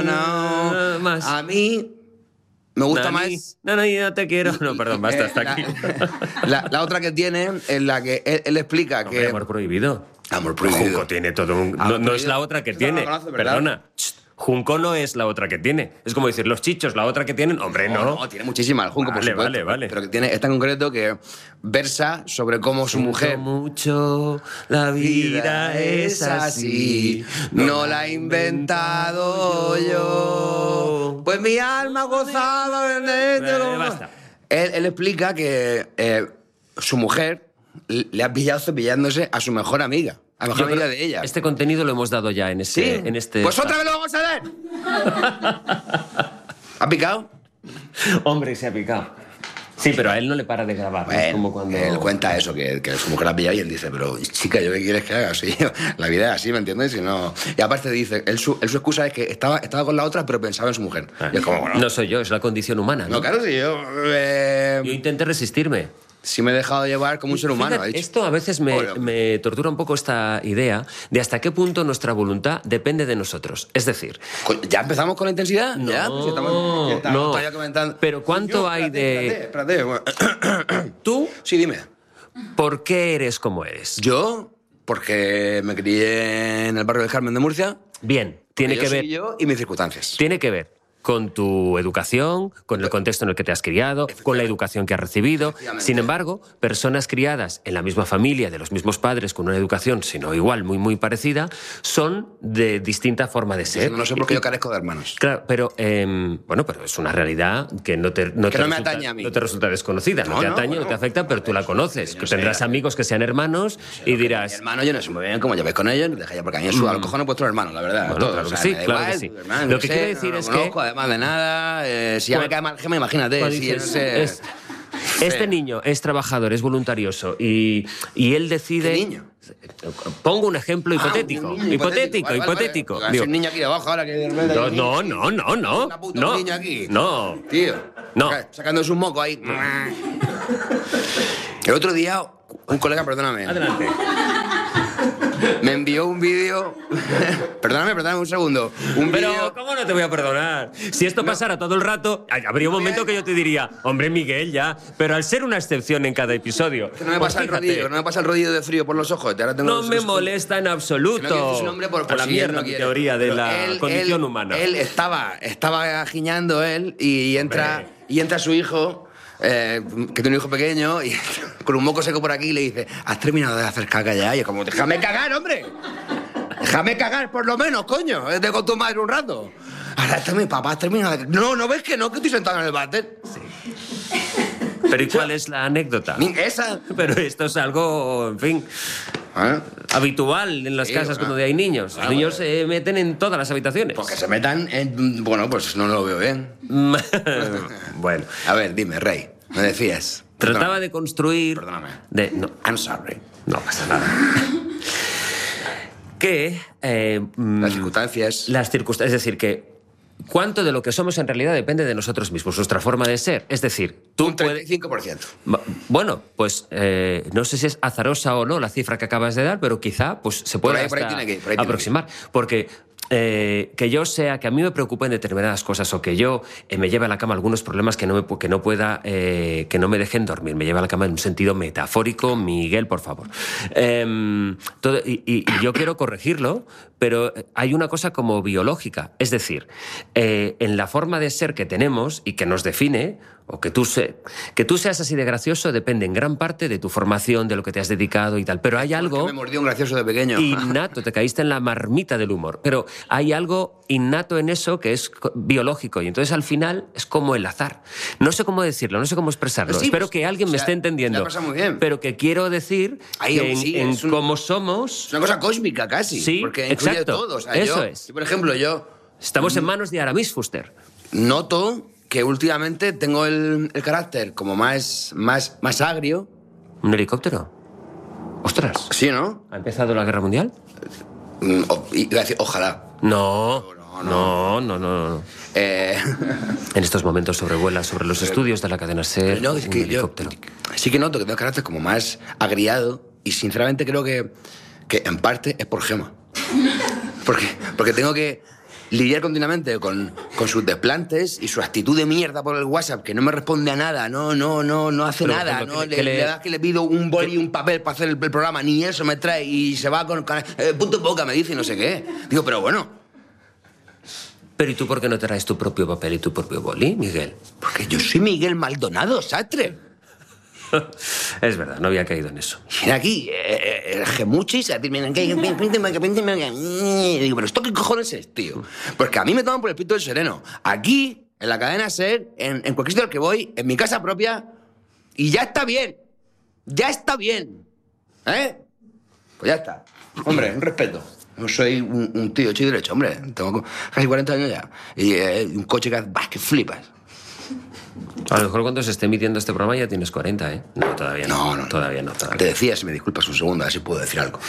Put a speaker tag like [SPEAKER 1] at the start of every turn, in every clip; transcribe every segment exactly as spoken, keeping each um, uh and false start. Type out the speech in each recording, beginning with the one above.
[SPEAKER 1] no.
[SPEAKER 2] Más.
[SPEAKER 1] A mí me gusta
[SPEAKER 2] Nani,
[SPEAKER 1] más...
[SPEAKER 2] No, no, yo te quiero. No, perdón, basta, hasta
[SPEAKER 1] la,
[SPEAKER 2] aquí.
[SPEAKER 1] La, la otra que tiene, en la que él, él explica
[SPEAKER 2] Hombre,
[SPEAKER 1] que...
[SPEAKER 2] amor prohibido.
[SPEAKER 1] Amor prohibido.
[SPEAKER 2] Junco tiene todo un...
[SPEAKER 1] Amor
[SPEAKER 2] No, no es
[SPEAKER 1] prohibido.
[SPEAKER 2] la otra que
[SPEAKER 1] Esa
[SPEAKER 2] tiene.
[SPEAKER 1] no la conoce, ¿verdad?
[SPEAKER 2] Perdona. Shh, Junco no es la otra que tiene. Es como decir, los chichos, la otra que tienen. Hombre, no.
[SPEAKER 1] No, no, tiene muchísima el Junco, por
[SPEAKER 2] Vale,
[SPEAKER 1] supuesto.
[SPEAKER 2] vale, vale.
[SPEAKER 1] Pero que tiene esta en concreto que versa sobre cómo su
[SPEAKER 2] Siento
[SPEAKER 1] mujer...
[SPEAKER 2] mucho, la vida es así.
[SPEAKER 1] No la he inventado yo. Pues mi alma ha gozado en el...
[SPEAKER 2] Eh, basta.
[SPEAKER 1] Él, él explica que eh, su mujer le ha pillado cepillándose a su mejor amiga. A la mejor
[SPEAKER 2] Yo
[SPEAKER 1] amiga
[SPEAKER 2] creo-
[SPEAKER 1] de ella.
[SPEAKER 2] Este contenido lo hemos dado ya en este...
[SPEAKER 1] Sí.
[SPEAKER 2] En este
[SPEAKER 1] Pues otra vez lo vamos a ver. ¿Ha picado?
[SPEAKER 2] Hombre, se ha picado. Sí, pero a él no le para de grabar. ¿no? Es
[SPEAKER 1] Bueno,
[SPEAKER 2] como cuando...
[SPEAKER 1] él cuenta eso, que, que su mujer la ha pillado y él dice, pero chica, ¿yo qué quieres que haga? Sí, la vida es así, ¿me entiendes? Y, no... y aparte dice, él su, él su excusa es que estaba, estaba con la otra, pero pensaba en su mujer. Y es como, bueno,
[SPEAKER 2] No soy yo, es la condición humana. ¿no?
[SPEAKER 1] no, claro, si yo... eh,
[SPEAKER 2] Yo intenté resistirme.
[SPEAKER 1] si me he dejado llevar como un ser humano,
[SPEAKER 2] Fíjate,
[SPEAKER 1] ha dicho.
[SPEAKER 2] esto a veces me,
[SPEAKER 1] Pobre hombre.
[SPEAKER 2] me tortura un poco esta idea de hasta qué punto nuestra voluntad depende de nosotros. Es decir,
[SPEAKER 1] Co- ¿Ya empezamos con la intensidad?
[SPEAKER 2] No,
[SPEAKER 1] ¿Ya? Pues estamos, ya estamos
[SPEAKER 2] no.
[SPEAKER 1] todavía comentando.
[SPEAKER 2] Pero ¿cuánto
[SPEAKER 1] Yo,
[SPEAKER 2] hay
[SPEAKER 1] espérate,
[SPEAKER 2] de-
[SPEAKER 1] Espérate, espérate.
[SPEAKER 2] tú,
[SPEAKER 1] Sí, dime.
[SPEAKER 2] ¿por qué eres como eres?
[SPEAKER 1] Yo, porque me crié en el barrio del Carmen de Murcia.
[SPEAKER 2] Bien, tiene
[SPEAKER 1] yo
[SPEAKER 2] que
[SPEAKER 1] soy
[SPEAKER 2] ver,
[SPEAKER 1] yo y mis circunstancias.
[SPEAKER 2] tiene que ver con tu educación, con el contexto en el que te has criado, con la educación que has recibido.
[SPEAKER 1] Efectivamente.
[SPEAKER 2] Sin embargo, personas criadas en la misma familia, de los mismos padres, con una educación, si no igual, muy, muy parecida, son de distinta forma de ser.
[SPEAKER 1] No sé por qué yo carezco de hermanos.
[SPEAKER 2] Claro, pero eh, bueno, pero es una realidad que no te, no
[SPEAKER 1] Que
[SPEAKER 2] te
[SPEAKER 1] no me
[SPEAKER 2] resulta,
[SPEAKER 1] atañe a mí.
[SPEAKER 2] no te resulta desconocida, no,
[SPEAKER 1] No,
[SPEAKER 2] te
[SPEAKER 1] no,
[SPEAKER 2] atañe,
[SPEAKER 1] bueno.
[SPEAKER 2] no te afecta, pero tú la conoces.
[SPEAKER 1] Yo
[SPEAKER 2] Que
[SPEAKER 1] no sé,
[SPEAKER 2] tendrás
[SPEAKER 1] a-
[SPEAKER 2] amigos que sean hermanos y
[SPEAKER 1] Mi
[SPEAKER 2] dirás,
[SPEAKER 1] hermano yo no sé muy bien cómo lleváis con ellos, ni dejáis, porque a mí me suda los cojones vuestros hermanos, la verdad.
[SPEAKER 2] Bueno,
[SPEAKER 1] todos,
[SPEAKER 2] claro que
[SPEAKER 1] o sea,
[SPEAKER 2] sí,
[SPEAKER 1] me da
[SPEAKER 2] claro que
[SPEAKER 1] igual,
[SPEAKER 2] sí.
[SPEAKER 1] tu hermano,
[SPEAKER 2] Lo
[SPEAKER 1] yo
[SPEAKER 2] que
[SPEAKER 1] sé,
[SPEAKER 2] quiero decir
[SPEAKER 1] no lo
[SPEAKER 2] es que-
[SPEAKER 1] conozco, además de nada, eh, si ya me
[SPEAKER 2] Cuando-
[SPEAKER 1] cae mal Gema, imagínate.
[SPEAKER 2] cuando
[SPEAKER 1] Si,
[SPEAKER 2] dices,
[SPEAKER 1] no sé,
[SPEAKER 2] es- este niño es trabajador, es voluntarioso y, y él decide...
[SPEAKER 1] ¿Qué niño?
[SPEAKER 2] Pongo un ejemplo
[SPEAKER 1] Ah,
[SPEAKER 2] hipotético,
[SPEAKER 1] un niño
[SPEAKER 2] hipotético,
[SPEAKER 1] Vale, vale,
[SPEAKER 2] hipotético.
[SPEAKER 1] vale.
[SPEAKER 2] Digo,
[SPEAKER 1] Hay un niño aquí debajo ahora que de repente
[SPEAKER 2] no,
[SPEAKER 1] hay un
[SPEAKER 2] no,
[SPEAKER 1] niño-
[SPEAKER 2] no, no, no,
[SPEAKER 1] Una puta,
[SPEAKER 2] no,
[SPEAKER 1] un niño aquí.
[SPEAKER 2] no.
[SPEAKER 1] Tío.
[SPEAKER 2] No.
[SPEAKER 1] Saca- Sacando su moco ahí. El otro día, un colega, perdóname,
[SPEAKER 2] Adelante.
[SPEAKER 1] me envió un vídeo. Perdóname, perdóname un segundo. Un
[SPEAKER 2] Pero,
[SPEAKER 1] vídeo.
[SPEAKER 2] ¿cómo no te voy a perdonar? Si esto pasara todo el rato, ay, habría un momento que yo te diría, hombre, Miguel, ya. Pero al ser una excepción en cada episodio.
[SPEAKER 1] Que no me
[SPEAKER 2] pues
[SPEAKER 1] pasa el
[SPEAKER 2] fíjate,
[SPEAKER 1] rodillo, no me pasa el rodillo de frío por los ojos. Ahora tengo
[SPEAKER 2] no
[SPEAKER 1] los-
[SPEAKER 2] me
[SPEAKER 1] los-
[SPEAKER 2] molesta en
[SPEAKER 1] Que
[SPEAKER 2] absoluto.
[SPEAKER 1] no quiero decir su nombre por, por
[SPEAKER 2] a la
[SPEAKER 1] si él
[SPEAKER 2] mierda
[SPEAKER 1] no
[SPEAKER 2] mi
[SPEAKER 1] quiere.
[SPEAKER 2] teoría de
[SPEAKER 1] Pero
[SPEAKER 2] la
[SPEAKER 1] él-
[SPEAKER 2] condición
[SPEAKER 1] él-
[SPEAKER 2] humana.
[SPEAKER 1] Él estaba, estaba giñando él y entra,
[SPEAKER 2] Hombre.
[SPEAKER 1] y entra su hijo, eh, que tiene un hijo pequeño, y con un moco seco por aquí y le dice, ¿has terminado de hacer caca ya? Y es como, déjame cagar, hombre. Déjame cagar por lo menos, coño. Es de con tu madre un rato. Ahora está mi papá, has terminado de... No, ¿no ves que no? Que estoy sentado en el váter.
[SPEAKER 2] Pero ¿y cuál es la anécdota?
[SPEAKER 1] Ni esa.
[SPEAKER 2] Pero esto es algo, en fin,
[SPEAKER 1] ¿Eh?
[SPEAKER 2] habitual en las
[SPEAKER 1] Sí,
[SPEAKER 2] casas
[SPEAKER 1] bueno.
[SPEAKER 2] donde hay niños. Los
[SPEAKER 1] Ah,
[SPEAKER 2] niños se meten en todas las habitaciones.
[SPEAKER 1] Pues que se metan en... Bueno, pues no lo veo bien.
[SPEAKER 2] Bueno,
[SPEAKER 1] A ver, dime, Rey. Me decías.
[SPEAKER 2] trataba de construir...
[SPEAKER 1] Perdóname.
[SPEAKER 2] De, no,
[SPEAKER 1] I'm sorry.
[SPEAKER 2] no pasa nada. que... eh, mm,
[SPEAKER 1] Las circunstancias...
[SPEAKER 2] las circunstancias, es decir, que cuánto de lo que somos en realidad depende de nosotros mismos, nuestra forma de ser. Es decir, tú
[SPEAKER 1] Un
[SPEAKER 2] puedes...
[SPEAKER 1] treinta y cinco por ciento.
[SPEAKER 2] Ma- Bueno, pues eh, no sé si es azarosa o no la cifra que acabas de dar, pero quizá pues, se
[SPEAKER 1] Por
[SPEAKER 2] puede
[SPEAKER 1] ahí- por ahí
[SPEAKER 2] hasta
[SPEAKER 1] tiene que ir, por ahí tiene que ir.
[SPEAKER 2] aproximar. Porque eh, que yo sea, que a mí me preocupen determinadas cosas o que yo eh, me lleve a la cama algunos problemas que no me, pu- que no pueda, eh, que no me dejen dormir. Me lleve a la cama en un sentido metafórico, Miguel, por favor. Em, todo- y, y- y yo quiero corregirlo, pero hay una cosa como biológica. Es decir, eh, en la forma de ser que tenemos y que nos define, o que tú, se, que tú seas así de gracioso, depende en gran parte de tu formación, de lo que te has dedicado y tal. Pero hay algo...
[SPEAKER 1] Que me mordió un gracioso de pequeño.
[SPEAKER 2] Innato, te caíste en la marmita del humor. Pero hay algo innato en eso que es co- biológico y entonces al final es como el azar. No sé cómo decirlo, no sé cómo expresarlo.
[SPEAKER 1] Sí,
[SPEAKER 2] Espero
[SPEAKER 1] pues,
[SPEAKER 2] que alguien me
[SPEAKER 1] se ha-
[SPEAKER 2] esté entendiendo.
[SPEAKER 1] se ha pasado muy bien.
[SPEAKER 2] Pero que quiero decir
[SPEAKER 1] Ahí,
[SPEAKER 2] que en,
[SPEAKER 1] sí,
[SPEAKER 2] en
[SPEAKER 1] es un-
[SPEAKER 2] cómo somos
[SPEAKER 1] Es una cosa cósmica casi.
[SPEAKER 2] Sí,
[SPEAKER 1] porque incluye
[SPEAKER 2] exacto.
[SPEAKER 1] todo. O sea,
[SPEAKER 2] Eso
[SPEAKER 1] yo-
[SPEAKER 2] es.
[SPEAKER 1] yo, por ejemplo, yo
[SPEAKER 2] estamos en manos de Aramis Fuster.
[SPEAKER 1] noto que últimamente tengo el, el carácter como más, más, más agrio.
[SPEAKER 2] ¿Un helicóptero? ¡Ostras!
[SPEAKER 1] Sí, ¿no?
[SPEAKER 2] ¿Ha empezado la guerra mundial?
[SPEAKER 1] Mm, o- y iba a decir, ojalá.
[SPEAKER 2] No,
[SPEAKER 1] No,
[SPEAKER 2] no, no, no. no.
[SPEAKER 1] Eh,
[SPEAKER 2] En estos momentos sobrevuela sobre los estudios de la cadena SER
[SPEAKER 1] no, es
[SPEAKER 2] un
[SPEAKER 1] que yo
[SPEAKER 2] helicóptero.
[SPEAKER 1] sí que noto que tengo carácter como más agriado y sinceramente creo que, que en parte es por Gema. Porque, porque tengo que lidiar continuamente con, con sus desplantes y su actitud de mierda por el WhatsApp, que no me responde a nada, no, no, no, no hace
[SPEAKER 2] Pero,
[SPEAKER 1] nada,
[SPEAKER 2] ejemplo,
[SPEAKER 1] no
[SPEAKER 2] que
[SPEAKER 1] le,
[SPEAKER 2] le- que
[SPEAKER 1] le
[SPEAKER 2] le-
[SPEAKER 1] das que le pido un boli y un papel para hacer el, el programa, ni eso me trae y se va con... con eh, punto en boca me dice y no sé qué. Digo, pero bueno,
[SPEAKER 2] Pero ¿y tú por qué no traes tu propio papel y tu propio boli, Miguel?
[SPEAKER 1] porque yo soy Miguel Maldonado, Sastre.
[SPEAKER 2] Es verdad, no había caído en eso.
[SPEAKER 1] Y aquí, eh, el gemuchis, a decirme, digo, pero ¿esto qué cojones es, tío? Porque a mí me toman por el pito del sereno. Aquí, en la cadena SER, en, en cualquier sitio al que voy, en mi casa propia, y ya está bien. Ya está bien. ¿Eh? Pues ya está. Hombre, un respeto. No soy un, un tío hecho y derecho, hombre. Tengo casi cuarenta años ya. Y eh, un coche que, bah, que flipas.
[SPEAKER 2] A lo mejor cuando se esté emitiendo este programa ya tienes cuarenta, ¿eh? No, todavía no.
[SPEAKER 1] No, no, no.
[SPEAKER 2] Todavía no, todavía.
[SPEAKER 1] Te decía, si me disculpas un segundo, a ver si puedo decir algo.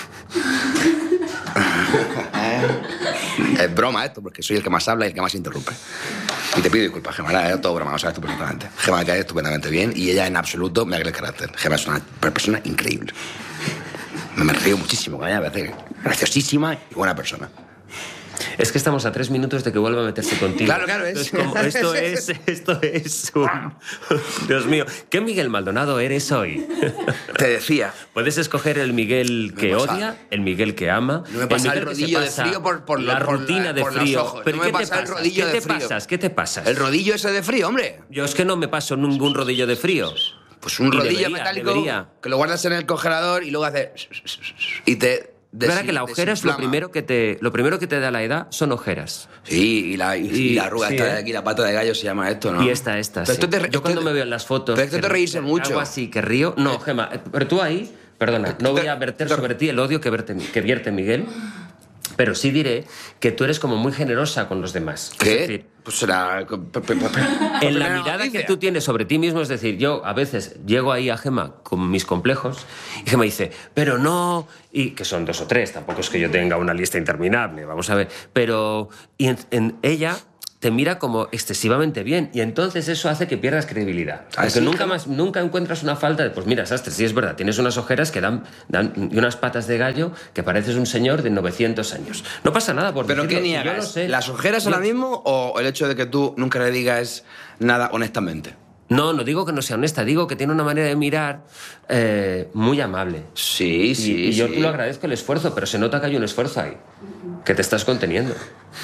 [SPEAKER 1] Es broma esto, porque soy el que más habla y el que más interrumpe. Y te pido disculpas, Gemma, era todo broma, lo sabes tú perfectamente. Gemma me cae estupendamente bien y ella en absoluto me agrega el carácter. Gemma es una persona increíble. Me, me río muchísimo con ella, me parece graciosísima y buena persona.
[SPEAKER 2] Es que estamos a tres minutos de que vuelva a meterse contigo.
[SPEAKER 1] Claro, claro, es.
[SPEAKER 2] Entonces, como esto es, esto es un... Dios mío, ¿qué Miguel Maldonado eres hoy?
[SPEAKER 1] Te decía.
[SPEAKER 2] Puedes escoger el Miguel que
[SPEAKER 1] No me pasa.
[SPEAKER 2] odia, el Miguel que ama,
[SPEAKER 1] No me pasa
[SPEAKER 2] Miguel
[SPEAKER 1] el
[SPEAKER 2] que se
[SPEAKER 1] rodillo de
[SPEAKER 2] pasa
[SPEAKER 1] frío por- por
[SPEAKER 2] la
[SPEAKER 1] lo- por
[SPEAKER 2] rutina
[SPEAKER 1] la-
[SPEAKER 2] de
[SPEAKER 1] por los
[SPEAKER 2] frío.
[SPEAKER 1] ojos.
[SPEAKER 2] ¿Pero
[SPEAKER 1] No
[SPEAKER 2] qué
[SPEAKER 1] me
[SPEAKER 2] te
[SPEAKER 1] pasa el
[SPEAKER 2] pasas?
[SPEAKER 1] rodillo
[SPEAKER 2] ¿Qué
[SPEAKER 1] de
[SPEAKER 2] te
[SPEAKER 1] frío.
[SPEAKER 2] pasas? ¿Qué te pasas?
[SPEAKER 1] El rodillo ese de frío, hombre.
[SPEAKER 2] Yo es que no me paso ningún rodillo de frío.
[SPEAKER 1] Pues un
[SPEAKER 2] Y
[SPEAKER 1] rodillo
[SPEAKER 2] debería,
[SPEAKER 1] metálico
[SPEAKER 2] debería.
[SPEAKER 1] que lo guardas en el congelador y luego hace... Y te...
[SPEAKER 2] Es verdad
[SPEAKER 1] desi-
[SPEAKER 2] que la ojera es lo
[SPEAKER 1] desinflama.
[SPEAKER 2] primero que te lo primero que te da la edad son ojeras.
[SPEAKER 1] Sí, y la, y,
[SPEAKER 2] Y-
[SPEAKER 1] y la arruga
[SPEAKER 2] sí,
[SPEAKER 1] esta
[SPEAKER 2] ¿eh?
[SPEAKER 1] de aquí, la pata de gallo se llama esto, ¿no?
[SPEAKER 2] Y esta, esta.
[SPEAKER 1] Pero
[SPEAKER 2] sí.
[SPEAKER 1] esto te re-
[SPEAKER 2] Yo cuando
[SPEAKER 1] esto-
[SPEAKER 2] me veo en las fotos.
[SPEAKER 1] Pero esto te
[SPEAKER 2] que-
[SPEAKER 1] reírse
[SPEAKER 2] que
[SPEAKER 1] mucho.
[SPEAKER 2] Hago así, que río. No, Gemma, eh, pero tú ahí, perdona, no voy a verter sobre ti el odio que, verte, que vierte Miguel, pero sí diré que tú eres como muy generosa con los demás. Es
[SPEAKER 1] ¿Qué?
[SPEAKER 2] decir,
[SPEAKER 1] Pues será...
[SPEAKER 2] en la mirada que tú tienes sobre ti mismo, es decir, yo a veces llego ahí a Gemma con mis complejos y Gemma dice, pero no, y que son dos o tres, tampoco es que yo tenga una lista interminable, vamos a ver, pero y en, en ella te mira como excesivamente bien y entonces eso hace que pierdas credibilidad.
[SPEAKER 1] ¿Ah,
[SPEAKER 2] Porque
[SPEAKER 1] sí,
[SPEAKER 2] nunca
[SPEAKER 1] Gemma?
[SPEAKER 2] más, nunca encuentras una falta de, pues mira, Sastre, sí es verdad, tienes unas ojeras que dan, dan y unas patas de gallo que pareces un señor de novecientos años. No pasa nada por
[SPEAKER 1] ¿Pero qué
[SPEAKER 2] decirlo, si yo lo
[SPEAKER 1] niegas?
[SPEAKER 2] sé.
[SPEAKER 1] ¿Las ojeras
[SPEAKER 2] Yo-
[SPEAKER 1] ahora mismo o el hecho de que tú nunca le digas nada honestamente?
[SPEAKER 2] No, no digo que no sea honesta, digo que tiene una manera de mirar eh, muy amable.
[SPEAKER 1] Sí,
[SPEAKER 2] Y,
[SPEAKER 1] sí,
[SPEAKER 2] y yo
[SPEAKER 1] sí.
[SPEAKER 2] te lo agradezco el esfuerzo, pero se nota que hay un esfuerzo ahí, que te estás conteniendo.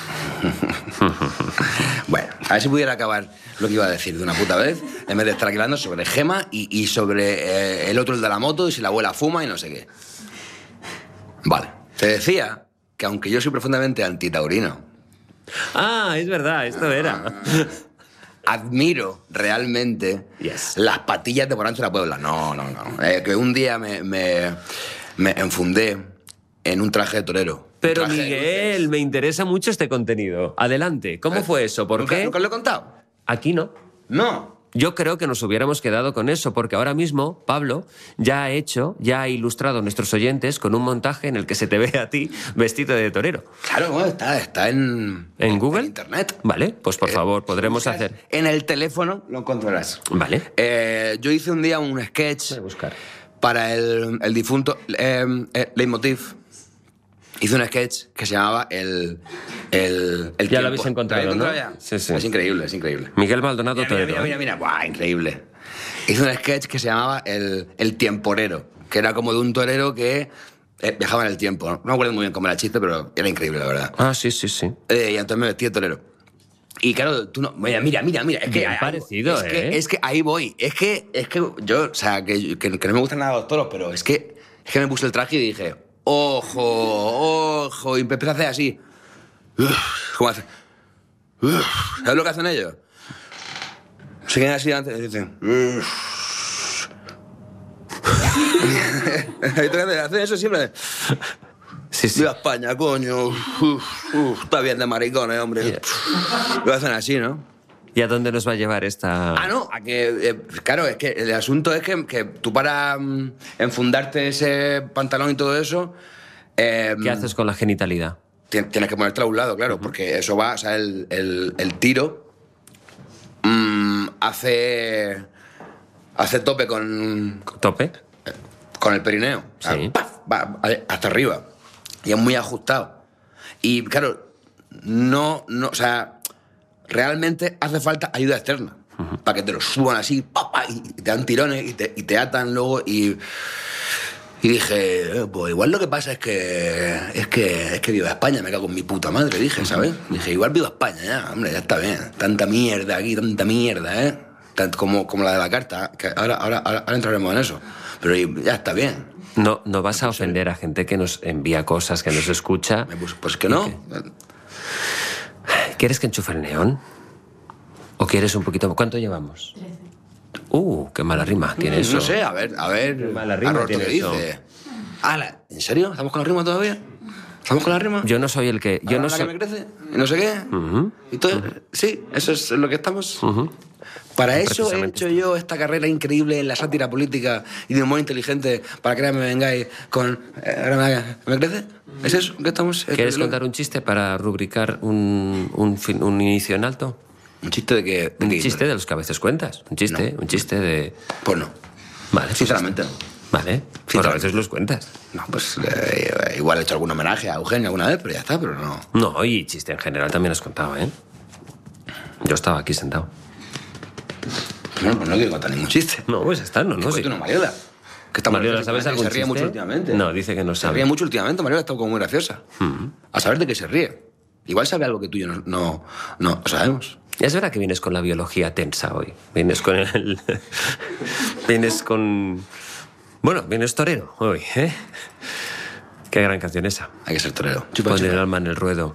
[SPEAKER 1] Bueno, a ver si pudiera acabar lo que iba a decir de una puta vez, en vez de estar aquí hablando sobre Gema y, y sobre eh, el otro, el de la moto, y si la abuela fuma y no sé qué. Vale, te decía que aunque yo soy profundamente antitaurino,
[SPEAKER 2] Ah, es verdad, esto era.
[SPEAKER 1] admiro realmente
[SPEAKER 2] Yes.
[SPEAKER 1] las patillas de Morante de la Puebla. No, no, no. Eh, que un día me, me, me enfundé en un traje de torero.
[SPEAKER 2] Pero
[SPEAKER 1] Un traje de
[SPEAKER 2] Miguel,
[SPEAKER 1] luces.
[SPEAKER 2] me interesa mucho este contenido. Adelante, ¿cómo fue eso? ¿Por
[SPEAKER 1] ¿Nunca,
[SPEAKER 2] qué?
[SPEAKER 1] ¿Nunca lo he contado?
[SPEAKER 2] Aquí no.
[SPEAKER 1] No.
[SPEAKER 2] Yo creo que nos hubiéramos quedado con eso, porque ahora mismo Pablo ya ha hecho, ya ha ilustrado a nuestros oyentes con un montaje en el que se te ve a ti vestido de torero.
[SPEAKER 1] Claro, bueno, está, está en...
[SPEAKER 2] ¿En Google?
[SPEAKER 1] En internet.
[SPEAKER 2] Vale, pues por
[SPEAKER 1] Eh,
[SPEAKER 2] favor, podremos
[SPEAKER 1] buscas
[SPEAKER 2] hacer.
[SPEAKER 1] En el teléfono lo encontrarás.
[SPEAKER 2] Vale.
[SPEAKER 1] Eh, yo hice un día un sketch
[SPEAKER 2] Voy a buscar.
[SPEAKER 1] para el, el difunto eh, eh, Leitmotiv. Hice un sketch que se llamaba El, el, el
[SPEAKER 2] Ya lo
[SPEAKER 1] tiempo.
[SPEAKER 2] habéis encontrado,
[SPEAKER 1] ¿Lo habéis
[SPEAKER 2] ¿no?
[SPEAKER 1] encontrado ya?
[SPEAKER 2] Sí, sí.
[SPEAKER 1] Es increíble, es increíble.
[SPEAKER 2] Miguel Maldonado
[SPEAKER 1] Mira, mira,
[SPEAKER 2] Torero.
[SPEAKER 1] mira,
[SPEAKER 2] ¿eh?
[SPEAKER 1] mira, mira. Buah, increíble. Hice un sketch que se llamaba El, el Tiemporero, que era como de un torero que eh, viajaba en el tiempo. No me acuerdo muy bien cómo era el chiste, pero era increíble, la verdad.
[SPEAKER 2] Ah, sí, sí, sí.
[SPEAKER 1] Eh, y entonces me vestí de torero. Y claro, tú no... Mira, mira, mira, mira. Es que,
[SPEAKER 2] Bien
[SPEAKER 1] ahí-
[SPEAKER 2] parecido,
[SPEAKER 1] es Que,
[SPEAKER 2] ¿eh?
[SPEAKER 1] es que ahí voy. Es que, es que yo, o sea, que, que, que no me gustan nada los toros, pero es que, es que me puse el traje y dije, ojo, ojo, y empecé a hacer así. Uf, ¿cómo hace? Uf, ¿sabes lo que hacen ellos? Se quedan así antes y dicen... Uf. Hacen eso siempre.
[SPEAKER 2] Sí, sí.
[SPEAKER 1] Viva España, coño. Uf, uf, está bien de maricones, hombre. Lo hacen así, ¿no?
[SPEAKER 2] ¿Y a dónde nos va a llevar esta...?
[SPEAKER 1] Ah, no, a que, eh, claro, es que el asunto es que, que tú para mm, enfundarte ese pantalón y todo eso... eh,
[SPEAKER 2] ¿Qué haces con la genitalidad?
[SPEAKER 1] ti- Tienes que ponértelo a un lado, claro, porque eso va, o sea, el, el, el tiro mm, hace, hace tope con,
[SPEAKER 2] ¿Tope?
[SPEAKER 1] con el perineo. O sea,
[SPEAKER 2] Sí.
[SPEAKER 1] ¡paf! Va hasta arriba. Y es muy ajustado. Y claro, no, no, o sea, realmente hace falta ayuda externa. Uh-huh. Para que te lo suban así, pa, pa, y te dan tirones y te, y te atan luego y... Y dije, eh, pues igual lo que pasa es que es que es que viva España, me cago en mi puta madre, dije, ¿sabes? Dije, igual viva España ya, hombre, ya está bien. Tanta mierda aquí, tanta mierda, ¿eh? Tant, como, como la de la carta, que ahora, ahora, ahora, ahora entraremos en eso. Pero ya está bien.
[SPEAKER 2] No, no vas a ofender a gente que nos envía cosas, que nos escucha.
[SPEAKER 1] Pues, pues que no.
[SPEAKER 2] Que... ¿Quieres que enchufe el neón? ¿O quieres un poquito? ¿Cuánto llevamos? trece. Uh, qué mala rima tiene
[SPEAKER 1] no,
[SPEAKER 2] eso.
[SPEAKER 1] No sé, a ver, a ver.
[SPEAKER 2] Qué mala rima tiene
[SPEAKER 1] ¿qué
[SPEAKER 2] eso.
[SPEAKER 1] Dice? Ah, la, ¿en serio? ¿Estamos con la rima todavía? ¿Estamos con la rima?
[SPEAKER 2] Yo no soy el que... Yo no
[SPEAKER 1] la
[SPEAKER 2] soy...
[SPEAKER 1] que me crece? ¿Y no sé qué?
[SPEAKER 2] Uh-huh.
[SPEAKER 1] ¿Y todo? Uh-huh. Sí, eso es lo que estamos.
[SPEAKER 2] Uh-huh.
[SPEAKER 1] Para eso he hecho yo esta carrera increíble en la sátira política y de humor inteligente, para que ahora me vengáis con... Eh, ¿Me crece? ¿Es eso? ¿Qué estamos?
[SPEAKER 2] ¿Quieres contar un chiste para rubricar un, un, fin, un inicio en alto?
[SPEAKER 1] ¿Un chiste de qué?
[SPEAKER 2] Un chiste de los que a veces cuentas. Un chiste, no. un chiste de...
[SPEAKER 1] Pues no.
[SPEAKER 2] Vale.
[SPEAKER 1] Sinceramente no.
[SPEAKER 2] Vale. Pues a veces los cuentas.
[SPEAKER 1] No, pues eh, igual he hecho algún homenaje a Eugenio alguna vez, pero ya está, pero no.
[SPEAKER 2] No, y chiste en general también has contado, ¿eh? Yo estaba aquí sentado.
[SPEAKER 1] Bueno, pues no quiero contar ningún chiste.
[SPEAKER 2] No, pues está, no, no.
[SPEAKER 1] Sí. Una Mariola. Que está
[SPEAKER 2] Mariola, ¿sabes algún
[SPEAKER 1] chiste? Se ríe mucho últimamente.
[SPEAKER 2] No, dice que no sabe.
[SPEAKER 1] Se ríe mucho últimamente, Mariola está como muy graciosa.
[SPEAKER 2] Uh-huh.
[SPEAKER 1] A saber de qué se ríe. Igual sabe algo que tú y yo no, no, no sabemos.
[SPEAKER 2] Es verdad que vienes con la biología tensa hoy. Vienes con el... vienes con... Bueno, vienes torero hoy, ¿eh? Qué gran canción esa.
[SPEAKER 1] Hay que ser torero.
[SPEAKER 2] Chupa, Pon chupa. el alma en el ruedo.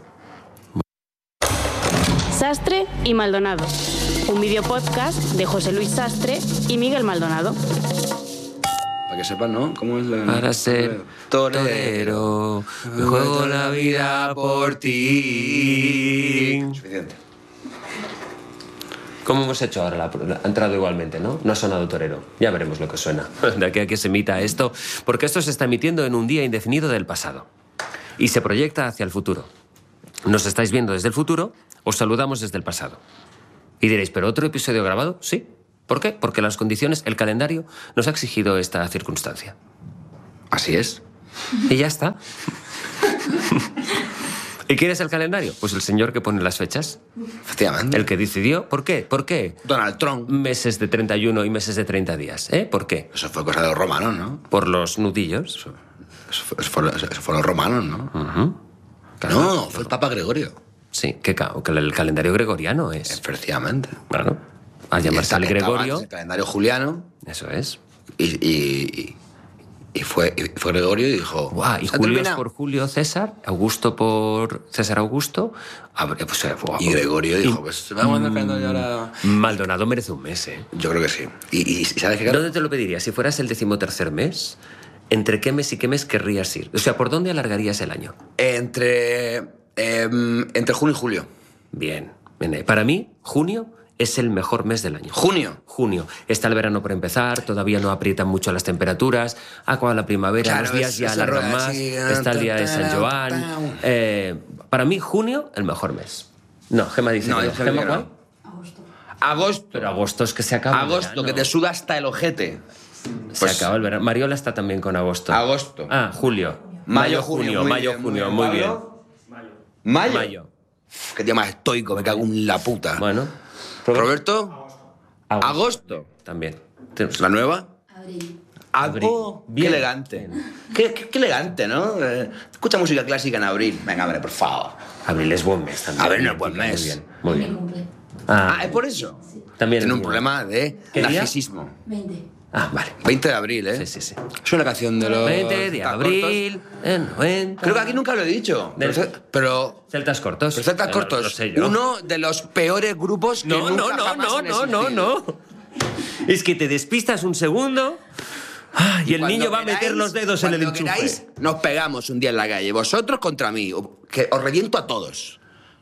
[SPEAKER 3] Sastre y Maldonado. Un videopodcast de José Luis Sastre y Miguel Maldonado.
[SPEAKER 1] Para que sepan, ¿no? ¿Cómo es la...?
[SPEAKER 2] Para ser torero, me juego la vida por ti.
[SPEAKER 1] Suficiente.
[SPEAKER 2] ¿Cómo hemos hecho ahora? La, la, ha entrado igualmente, ¿no? No ha sonado torero. Ya veremos lo que suena. De aquí a que se emita esto. Porque esto se está emitiendo en un día indefinido del pasado. Y se proyecta hacia el futuro. ¿Nos estáis viendo desde el futuro? Os saludamos desde el pasado. Y diréis, ¿pero otro episodio grabado? Sí. ¿Por qué? Porque las condiciones, el calendario, nos ha exigido esta circunstancia.
[SPEAKER 1] Así es.
[SPEAKER 2] Y ya está. ¿Y quién es el calendario? Pues el señor que pone las fechas.
[SPEAKER 1] Efectivamente.
[SPEAKER 2] El que decidió. ¿Por qué? ¿Por qué?
[SPEAKER 1] Donald Trump.
[SPEAKER 2] Meses de treinta y uno y meses de treinta días. ¿Eh? ¿Por qué?
[SPEAKER 1] Eso fue cosa de los romanos, ¿no?
[SPEAKER 2] Por los nudillos.
[SPEAKER 1] Eso, eso, fue, eso, fue, eso fue los romanos, ¿no?
[SPEAKER 2] Uh-huh.
[SPEAKER 1] Claro, no, fue el Papa Gregorio.
[SPEAKER 2] Sí, que, que el calendario gregoriano es.
[SPEAKER 1] Efectivamente.
[SPEAKER 2] Claro. Al llamarse el Gregorio.
[SPEAKER 1] El calendario juliano.
[SPEAKER 2] Eso es.
[SPEAKER 1] Y, y, y, fue, y fue Gregorio y dijo...
[SPEAKER 2] Guau, y Julio es por Julio César, Augusto por César Augusto. Pues, wow.
[SPEAKER 1] Y Gregorio dijo, y, pues vamos a andar calendario ahora...
[SPEAKER 2] Maldonado merece un mes, ¿eh?
[SPEAKER 1] Yo creo que sí. ¿Y, y sabes qué?
[SPEAKER 2] ¿Dónde te lo pedirías? Si fueras el decimotercer mes, ¿entre qué mes y qué mes querrías ir? O sea, ¿por dónde alargarías el año?
[SPEAKER 1] Entre... Eh, entre junio y julio.
[SPEAKER 2] Bien. Para mí, junio es el mejor mes del año.
[SPEAKER 1] ¿Junio?
[SPEAKER 2] Junio. Está el verano por empezar, todavía no aprietan mucho las temperaturas, acaba la primavera, claro, los días es, ya alargan más, así, está el día de San Joan. Eh, para mí, junio, el mejor mes. No, Gemma dice
[SPEAKER 1] no,
[SPEAKER 2] que no.
[SPEAKER 1] ¿Gemma
[SPEAKER 2] cuál?
[SPEAKER 1] No. Agosto. Agosto.
[SPEAKER 2] Pero agosto es que se acaba
[SPEAKER 1] Agosto,
[SPEAKER 2] el verano.
[SPEAKER 1] que te suda hasta el ojete.
[SPEAKER 2] Se
[SPEAKER 1] pues,
[SPEAKER 2] acaba el verano. Mariola está también con agosto.
[SPEAKER 1] Agosto.
[SPEAKER 2] Ah, julio.
[SPEAKER 1] Mayo,
[SPEAKER 2] mayo, junio,
[SPEAKER 1] muy
[SPEAKER 2] mayo,
[SPEAKER 1] bien,
[SPEAKER 2] junio,
[SPEAKER 1] muy
[SPEAKER 2] muy bien.
[SPEAKER 1] Mayo. Mayo.
[SPEAKER 2] Mayo.
[SPEAKER 1] Qué día más estoico, me cago en la puta.
[SPEAKER 2] Bueno.
[SPEAKER 1] Roberto.
[SPEAKER 2] Agosto.
[SPEAKER 1] Agosto.
[SPEAKER 2] También.
[SPEAKER 1] ¿La nueva?
[SPEAKER 4] Abril.
[SPEAKER 1] Abril. Oh, qué elegante. Qué, qué, qué elegante, ¿no? Eh, escucha música clásica en abril. Venga, hombre, por favor.
[SPEAKER 2] Abril es buen mes también.
[SPEAKER 1] Abril no es buen mes.
[SPEAKER 2] Muy bien. Muy bien.
[SPEAKER 4] Cumple.
[SPEAKER 1] Ah, ¿es por eso?
[SPEAKER 4] Sí.
[SPEAKER 2] También
[SPEAKER 1] tiene un
[SPEAKER 2] mío.
[SPEAKER 1] problema de narcisismo.
[SPEAKER 4] veinte.
[SPEAKER 2] Ah, vale.
[SPEAKER 1] veinte de abril, ¿eh?
[SPEAKER 2] Sí, sí, sí.
[SPEAKER 1] Es una canción de los...
[SPEAKER 2] veinte de abril, en noventa.
[SPEAKER 1] Creo que aquí nunca lo he dicho.
[SPEAKER 2] Del-
[SPEAKER 1] Pero... pero
[SPEAKER 2] Celtas cortos.
[SPEAKER 1] pero Celtas
[SPEAKER 2] Eh,
[SPEAKER 1] Cortos,
[SPEAKER 2] lo sé yo.
[SPEAKER 1] uno de los peores grupos que
[SPEAKER 2] No, no,
[SPEAKER 1] nunca
[SPEAKER 2] no,
[SPEAKER 1] jamás
[SPEAKER 2] no,
[SPEAKER 1] han
[SPEAKER 2] no, no,
[SPEAKER 1] existido.
[SPEAKER 2] no. Es que te despistas un segundo ah, y el
[SPEAKER 1] Cuando
[SPEAKER 2] niño va a meter
[SPEAKER 1] queráis,
[SPEAKER 2] los dedos en el
[SPEAKER 1] cuando
[SPEAKER 2] enchufe.
[SPEAKER 1] queráis, nos pegamos un día en la calle. Vosotros contra mí. o- Que os reviento a todos.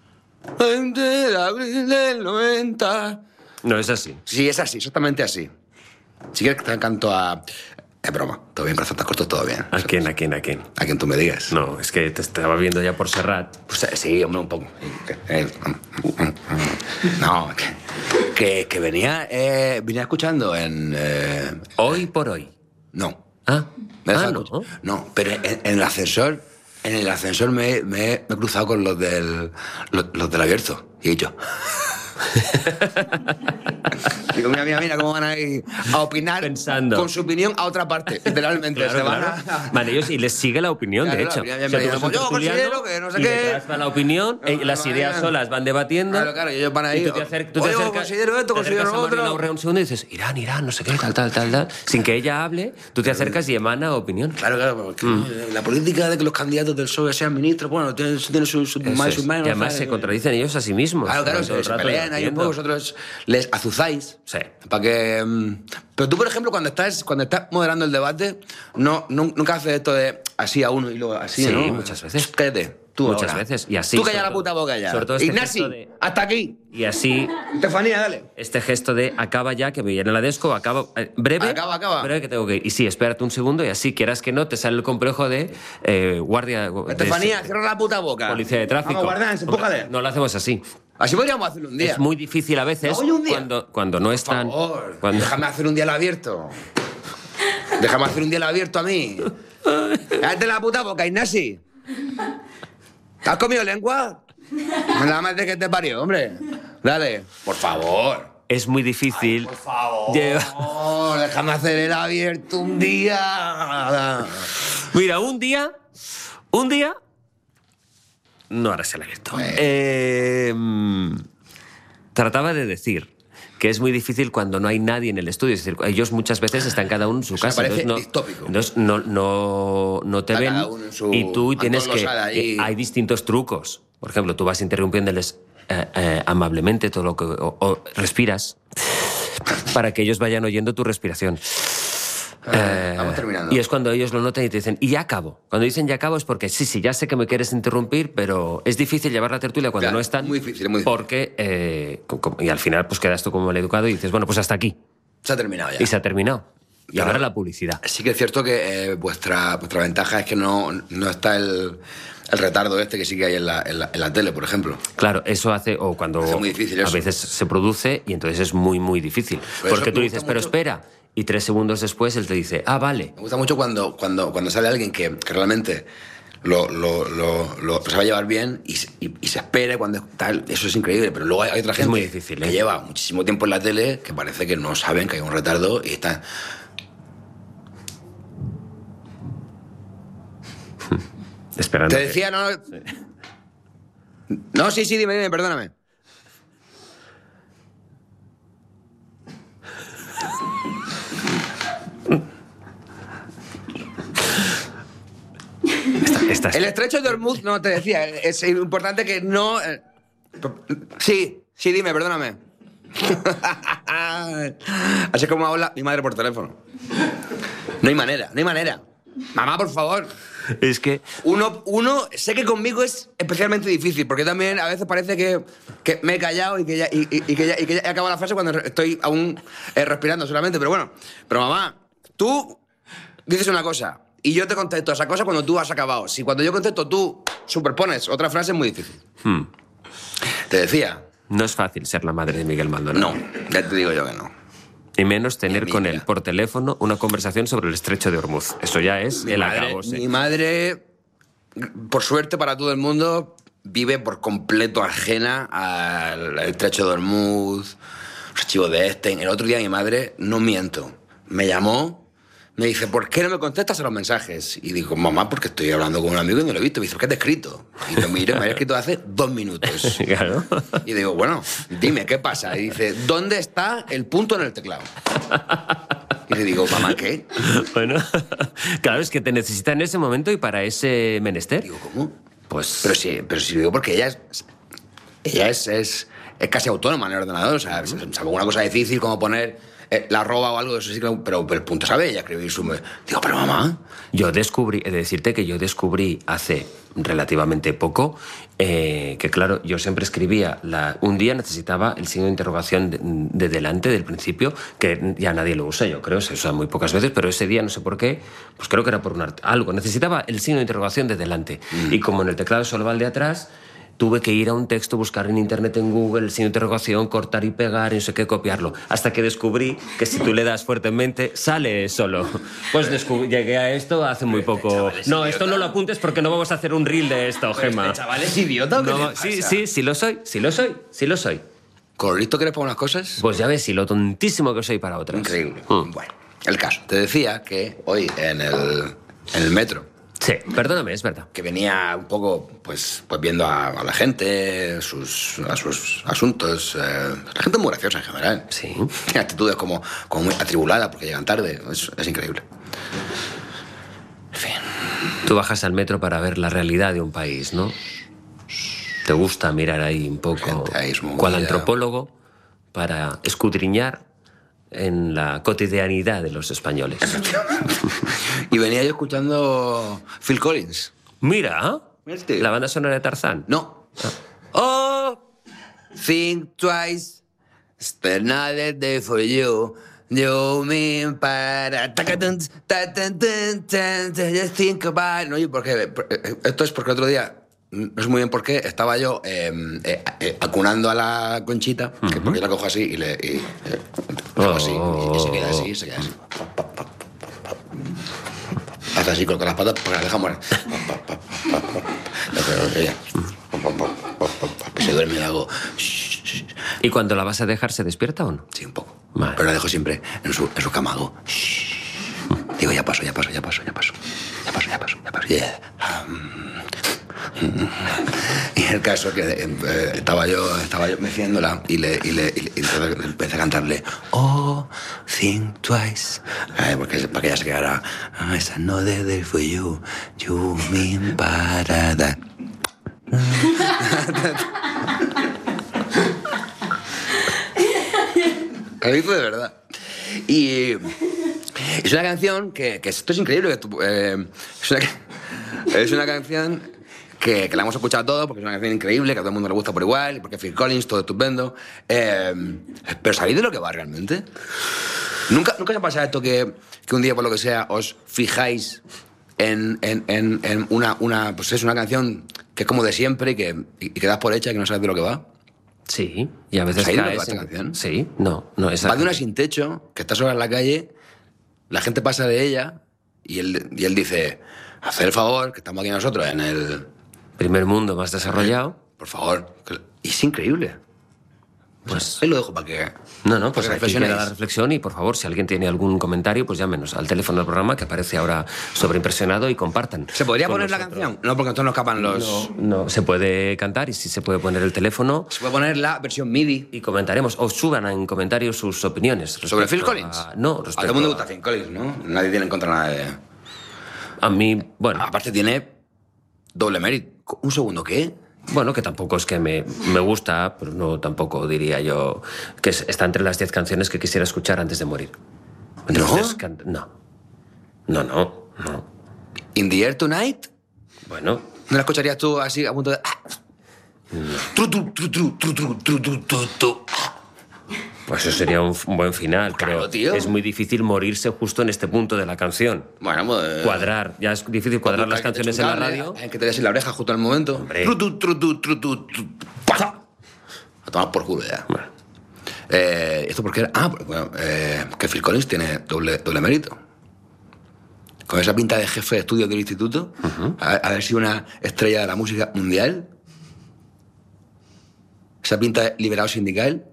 [SPEAKER 1] veinte de abril del noventa.
[SPEAKER 2] No es así.
[SPEAKER 1] Sí, es así, exactamente así. Si quieres que te canto a... Es broma. Todo bien, con Celtas Cortos, todo bien.
[SPEAKER 2] ¿A quién, a quién, a quién?
[SPEAKER 1] A quien tú me digas.
[SPEAKER 2] No, es que te estaba viendo ya por Serrat.
[SPEAKER 1] Pues eh, sí, hombre, un poco. Eh, No, que, que, que venía, eh, venía escuchando en... eh,
[SPEAKER 2] Hoy por hoy.
[SPEAKER 1] no.
[SPEAKER 2] Ah,
[SPEAKER 1] Me
[SPEAKER 2] ah
[SPEAKER 1] deja
[SPEAKER 2] no.
[SPEAKER 1] escuchar. No, pero en, en el ascensor en el ascensor me, me, me he cruzado con los del, los, los del abierto. Y he dicho... Digo, mira, mira, mira cómo van a ir a opinar
[SPEAKER 2] pensando
[SPEAKER 1] con su opinión a otra parte, literalmente.
[SPEAKER 2] Claro,
[SPEAKER 1] se van
[SPEAKER 2] claro.
[SPEAKER 1] a...
[SPEAKER 2] Vale, ellos, y les sigue la opinión,
[SPEAKER 1] Claro,
[SPEAKER 2] de
[SPEAKER 1] claro,
[SPEAKER 2] hecho.
[SPEAKER 1] mira, mira,
[SPEAKER 2] O sea,
[SPEAKER 1] mira,
[SPEAKER 2] tú
[SPEAKER 1] pues
[SPEAKER 2] vas
[SPEAKER 1] yo
[SPEAKER 2] un tertuliano
[SPEAKER 1] considero que no sé
[SPEAKER 2] y
[SPEAKER 1] qué.
[SPEAKER 2] detrás va la opinión,
[SPEAKER 1] No,
[SPEAKER 2] eh,
[SPEAKER 1] no,
[SPEAKER 2] las
[SPEAKER 1] no,
[SPEAKER 2] ideas
[SPEAKER 1] no.
[SPEAKER 2] solas van debatiendo.
[SPEAKER 1] Claro, claro, y ellos van ahí.
[SPEAKER 2] Y tú te, acer- tú te
[SPEAKER 1] Oye,
[SPEAKER 2] acercas,
[SPEAKER 1] considero esto,
[SPEAKER 2] te acercas
[SPEAKER 1] considero
[SPEAKER 2] a Marina
[SPEAKER 1] otro.
[SPEAKER 2] Urrea un segundo y dices, Irán, Irán, no sé qué, tal, tal, tal, tal. Sin que ella hable, tú te acercas y emana opinión.
[SPEAKER 1] Claro, claro, porque
[SPEAKER 2] Mm.
[SPEAKER 1] la política de que los candidatos del P S O E sean ministros, bueno, tiene, tiene sus su,
[SPEAKER 2] Eso
[SPEAKER 1] más y
[SPEAKER 2] es.
[SPEAKER 1] sus menos.
[SPEAKER 2] Y además
[SPEAKER 1] ¿sabes?
[SPEAKER 2] se contradicen ellos a sí mismos.
[SPEAKER 1] Claro, claro,
[SPEAKER 2] todo el
[SPEAKER 1] se, se
[SPEAKER 2] rato
[SPEAKER 1] pelean ahí un
[SPEAKER 2] debatiendo.
[SPEAKER 1] poco, vosotros les azuzáis.
[SPEAKER 2] Sí.
[SPEAKER 1] Para que... mm, Pero tú, por ejemplo, cuando estás, cuando estás moderando el debate, no, nu- nunca haces esto de así a uno y luego así,
[SPEAKER 2] Sí,
[SPEAKER 1] ¿no?
[SPEAKER 2] muchas veces.
[SPEAKER 1] Cállate, tú
[SPEAKER 2] Muchas
[SPEAKER 1] ahora.
[SPEAKER 2] veces, y así,
[SPEAKER 1] Tú calla
[SPEAKER 2] sobre
[SPEAKER 1] la
[SPEAKER 2] todo-
[SPEAKER 1] puta boca ya.
[SPEAKER 2] sobre todo este
[SPEAKER 1] Ignasi,
[SPEAKER 2] gesto de-
[SPEAKER 1] hasta aquí.
[SPEAKER 2] Y así,
[SPEAKER 1] Estefanía, dale.
[SPEAKER 2] este gesto de acaba ya, que me viene la desco, acaba... eh, breve,
[SPEAKER 1] Acaba, acaba.
[SPEAKER 2] breve que tengo que ir. Y sí, espérate un segundo y así, quieras que no, te sale el complejo de eh, guardia... de-
[SPEAKER 1] Estefanía, cierra la puta boca.
[SPEAKER 2] Policía de tráfico.
[SPEAKER 1] Vamos, guardián, empújale.
[SPEAKER 2] No lo hacemos así.
[SPEAKER 1] Así podríamos hacerlo un día.
[SPEAKER 2] Es muy difícil a veces
[SPEAKER 1] ¿No, hoy un día?
[SPEAKER 2] cuando, cuando no
[SPEAKER 1] Por
[SPEAKER 2] están...
[SPEAKER 1] favor,
[SPEAKER 2] cuando-
[SPEAKER 1] déjame hacer un día al abierto. Déjame hacer un día al abierto a mí. Cállate la puta boca, Ignasi. ¿Te has comido lengua? Nada más de que te parió, hombre. Dale, por favor.
[SPEAKER 2] Es muy difícil...
[SPEAKER 1] Por favor.
[SPEAKER 2] Lleva-
[SPEAKER 1] Déjame hacer el abierto un día.
[SPEAKER 2] Mira, un día... Un día... No harás el abierto.
[SPEAKER 1] Eh.
[SPEAKER 2] Eh, mm, trataba de decir que es muy difícil cuando no hay nadie en el estudio. Es decir, ellos muchas veces están cada uno en su
[SPEAKER 1] Eso me
[SPEAKER 2] casa.
[SPEAKER 1] parece
[SPEAKER 2] entonces no,
[SPEAKER 1] distópico.
[SPEAKER 2] entonces no, no, no te
[SPEAKER 1] Está
[SPEAKER 2] ven
[SPEAKER 1] cada uno en su
[SPEAKER 2] y tú tienes
[SPEAKER 1] Antón
[SPEAKER 2] que...
[SPEAKER 1] Losada ahí.
[SPEAKER 2] eh, Hay distintos trucos. Por ejemplo, tú vas interrumpiéndoles eh, eh, amablemente todo lo que... O, o respiras para que ellos vayan oyendo tu respiración.
[SPEAKER 1] Eh, Vamos terminando.
[SPEAKER 2] Y es cuando ellos lo notan y te dicen, y ya acabo. Cuando dicen ya acabo es porque sí, sí, ya sé que me quieres interrumpir, pero es difícil llevar la tertulia cuando
[SPEAKER 1] Claro,
[SPEAKER 2] no están.
[SPEAKER 1] muy difícil, muy difícil.
[SPEAKER 2] Porque, eh, co- co- y al final, pues quedas tú como el educado y dices, bueno, pues hasta aquí.
[SPEAKER 1] Se ha terminado ya.
[SPEAKER 2] Y se ha terminado. Y
[SPEAKER 1] Claro.
[SPEAKER 2] ahora la publicidad.
[SPEAKER 1] Sí que es cierto que eh, vuestra, vuestra ventaja es que no, no está el, el retardo este que sí que hay en la, en la, en la tele, por ejemplo.
[SPEAKER 2] Claro, eso hace, o cuando
[SPEAKER 1] Hace muy difícil
[SPEAKER 2] a
[SPEAKER 1] eso.
[SPEAKER 2] veces se produce y entonces es muy, muy difícil.
[SPEAKER 1] Por eso
[SPEAKER 2] Porque tú
[SPEAKER 1] me
[SPEAKER 2] dices,
[SPEAKER 1] gusta
[SPEAKER 2] pero
[SPEAKER 1] mucho-
[SPEAKER 2] espera. Y tres segundos después él te dice, ah, vale.
[SPEAKER 1] Me gusta mucho cuando, cuando, cuando sale alguien que, que realmente lo, lo, lo, lo se va a llevar bien y, se- y, y se espera cuando tal. Eso es increíble, pero luego hay, hay otra gente
[SPEAKER 2] muy difícil,
[SPEAKER 1] que
[SPEAKER 2] ¿eh?
[SPEAKER 1] lleva muchísimo tiempo en la tele que parece que no saben que hay un retardo y están...
[SPEAKER 2] Esperando.
[SPEAKER 1] Te
[SPEAKER 2] que-
[SPEAKER 1] decía, no... No, sí, sí, dime, dime, perdóname.
[SPEAKER 2] Estás-
[SPEAKER 1] El estrecho de Hormuz, no, te decía, es importante que no... eh, Sí, sí, dime, perdóname. Así es como habla mi madre por teléfono. No hay manera, no hay manera. Mamá, por favor.
[SPEAKER 2] Es que...
[SPEAKER 1] Uno, uno, sé que conmigo es especialmente difícil, porque también a veces parece que, que me he callado y que ya, y, y- y que ya, y que ya he acabado la frase cuando estoy aún eh, respirando solamente. Pero bueno, pero mamá, tú dices una cosa y yo te contesto esa cosa cuando tú has acabado. Si cuando yo contesto tú superpones otra frase es muy difícil.
[SPEAKER 2] Hmm.
[SPEAKER 1] Te decía,
[SPEAKER 2] No es fácil ser la madre de Miguel Maldonado.
[SPEAKER 1] no, ya te digo yo que no.
[SPEAKER 2] Y menos tener
[SPEAKER 1] Mi
[SPEAKER 2] con
[SPEAKER 1] vida.
[SPEAKER 2] él por teléfono una conversación sobre el estrecho de Hormuz. Eso ya es
[SPEAKER 1] Mi
[SPEAKER 2] el
[SPEAKER 1] madre,
[SPEAKER 2] acabose.
[SPEAKER 1] mi madre, por suerte para todo el mundo, vive por completo ajena al al estrecho de Hormuz, los archivos de Epstein. El otro día mi madre, no miento, me llamó, me dice, ¿por qué no me contestas a los mensajes? Y digo, mamá, porque estoy hablando con un amigo y no lo he visto. Me dice, ¿qué te he escrito? Y yo miro, me había escrito hace dos minutos.
[SPEAKER 2] Claro.
[SPEAKER 1] Y digo, bueno, dime, ¿qué pasa? Y dice, ¿dónde está el punto en el teclado? Y le digo, mamá, ¿qué?
[SPEAKER 2] Bueno, claro, es que te necesita en ese momento y para ese menester.
[SPEAKER 1] Digo, ¿cómo?
[SPEAKER 2] Pues
[SPEAKER 1] Pero sí, pero sí digo porque ella es. Ella es, es, es casi autónoma en el ordenador. O sea, salvo una cosa difícil como poner eh, la arroba o algo de eso, sí, que lo- pero, pero el punto sabe ella escribir su. Digo, pero mamá.
[SPEAKER 2] yo descubrí, he de decirte que yo descubrí hace relativamente poco eh, que, claro, yo siempre escribía, la, un día necesitaba el signo de interrogación de, de delante del principio, que ya nadie lo usa, yo creo, se usa muy pocas veces, pero ese día no sé por qué, pues creo que era por un art- algo, necesitaba el signo de interrogación de delante. Y como en el teclado solo va el de atrás, tuve que ir a un texto, buscar en internet, en Google, sin interrogación, cortar y pegar, y no sé qué, copiarlo. Hasta que descubrí que si tú le das fuertemente, sale solo. Pues descubrí, llegué a esto hace muy poco. No, esto no lo apuntes porque no vamos a hacer un reel de esto, Gemma.
[SPEAKER 1] ¿Este chaval es idiota o qué
[SPEAKER 2] No,
[SPEAKER 1] te
[SPEAKER 2] sí,
[SPEAKER 1] pasa?
[SPEAKER 2] sí, sí lo soy, sí lo soy, sí lo soy.
[SPEAKER 1] ¿Con lo listo que eres para unas cosas?
[SPEAKER 2] Pues ya ves, y lo tontísimo que soy para otras.
[SPEAKER 1] Increíble.
[SPEAKER 2] Mm.
[SPEAKER 1] Bueno, el caso. Te decía que hoy en el, en el metro,
[SPEAKER 2] Sí, perdóname, es verdad.
[SPEAKER 1] que venía un poco, pues, pues viendo a, a la gente, sus, a sus asuntos. Eh, la gente es muy graciosa en general.
[SPEAKER 2] Sí.
[SPEAKER 1] Tiene actitudes como, como muy atribuladas porque llegan tarde. Es, es increíble. En fin.
[SPEAKER 2] Tú bajas al metro para ver la realidad de un país, ¿no? Te gusta mirar ahí un poco,
[SPEAKER 1] Gente ahí es muy
[SPEAKER 2] cual
[SPEAKER 1] movida.
[SPEAKER 2] antropólogo, para escudriñar en la cotidianidad de los españoles.
[SPEAKER 1] Y venía yo escuchando Phil Collins.
[SPEAKER 2] Mira,
[SPEAKER 1] Mira este.
[SPEAKER 2] la banda sonora de Tarzán.
[SPEAKER 1] No. Oh, think twice. Spend another day for you. You mean para. Tacatun, tatun, tun, tun, tun, just think about. No, oye, ¿por qué? Esto es porque el otro día, no sé muy bien por qué, estaba yo eh, eh, eh, acunando a la Conchita, que porque yo la cojo así y le. Y, eh, la hago así, y, y se queda así, se queda así. Hace así con las patas porque la deja morir. Ella. Se duerme y le hago.
[SPEAKER 2] ¿Y cuando la vas a dejar, se despierta o no?
[SPEAKER 1] Sí, un poco.
[SPEAKER 2] Vale.
[SPEAKER 1] Pero la dejo siempre en su, en su cama. Hago. Digo, ya paso, ya paso, ya paso, ya paso. Ya paso, ya paso, ya paso. Y, ella, y el caso que eh, estaba yo estaba yo meciéndola y le, y le, y le y entonces empecé a cantarle Oh, think twice. Ay, porque para que ella se quedara oh, it's another day for you. You mean para that. Lo hizo de verdad. Y es una canción que, que esto es increíble. Que tú, eh, es, una, es una canción que, que la hemos escuchado todos porque es una canción increíble, que a todo el mundo le gusta por igual, porque Phil Collins, todo estupendo. Eh, pero ¿sabéis de lo que va realmente? ¿Nunca, nunca os ha pasado esto que, que un día, por lo que sea, os fijáis en, en, en, en una, una, pues es una canción que es como de siempre y que, y que das por hecha y que no sabes de lo que va?
[SPEAKER 2] Sí, y a veces
[SPEAKER 1] ¿Sabéis de lo que
[SPEAKER 2] caes
[SPEAKER 1] va esta
[SPEAKER 2] en-
[SPEAKER 1] canción?
[SPEAKER 2] Sí, no, no, esa...
[SPEAKER 1] Va de una sin techo, que está sola en la calle, la gente pasa de ella y él, y él dice, haced el favor, que estamos aquí nosotros en el...
[SPEAKER 2] Primer mundo más desarrollado.
[SPEAKER 1] Por favor. que- Y es increíble.
[SPEAKER 2] Pues...
[SPEAKER 1] Ahí lo dejo para que...
[SPEAKER 2] No, no, pues
[SPEAKER 1] para que
[SPEAKER 2] aquí queda la
[SPEAKER 1] reflexionéis.
[SPEAKER 2] reflexión y por favor, si alguien tiene algún comentario, pues llámenos al teléfono del programa que aparece ahora sobreimpresionado y compartan.
[SPEAKER 1] ¿Se podría
[SPEAKER 2] con
[SPEAKER 1] poner la
[SPEAKER 2] nosotros.
[SPEAKER 1] canción? No, porque entonces nos escapan los...
[SPEAKER 2] No, se puede cantar y sí se puede poner el teléfono
[SPEAKER 1] Se puede poner la versión MIDI.
[SPEAKER 2] y comentaremos. O suban en comentarios sus opiniones.
[SPEAKER 1] ¿Sobre
[SPEAKER 2] respecto
[SPEAKER 1] Phil Collins?
[SPEAKER 2] a- no,
[SPEAKER 1] A
[SPEAKER 2] respecto
[SPEAKER 1] todo el mundo le gusta Phil Collins, ¿no? Nadie tiene en contra nada de...
[SPEAKER 2] A mí, bueno,
[SPEAKER 1] Aparte tiene doble mérito. Un segundo, ¿qué?
[SPEAKER 2] bueno, que tampoco es que me, me gusta, pero no tampoco diría yo que es- está entre las diez canciones que quisiera escuchar antes de morir. Entre
[SPEAKER 1] ¿No?
[SPEAKER 2] las diez can- No. No, no, no.
[SPEAKER 1] In the Air Tonight.
[SPEAKER 2] Bueno,
[SPEAKER 1] ¿No la escucharías tú así a punto de... Tru, tru, tru, tru, tru, tru, tru, tru, tru, tru.
[SPEAKER 2] pues eso sería un, un buen final, pero
[SPEAKER 1] Claro, tío.
[SPEAKER 2] es muy difícil morirse justo en este punto de la canción.
[SPEAKER 1] Bueno, pues...
[SPEAKER 2] Cuadrar, ya es difícil cuadrar las canciones en la radio.
[SPEAKER 1] Hay que te des en la oreja justo en el momento.
[SPEAKER 2] Hombre.
[SPEAKER 1] Tru, tru, tru, tru, tru, tru, tru. ¡Pasa! A tomar por culo ya.
[SPEAKER 2] Bueno.
[SPEAKER 1] Eh, ¿Esto por qué era? Ah, pues, bueno, eh, que Phil Collins tiene doble, doble mérito. Con esa pinta de jefe de estudios del instituto, a- haber sido una estrella de la música mundial. Esa pinta de liberado sindical.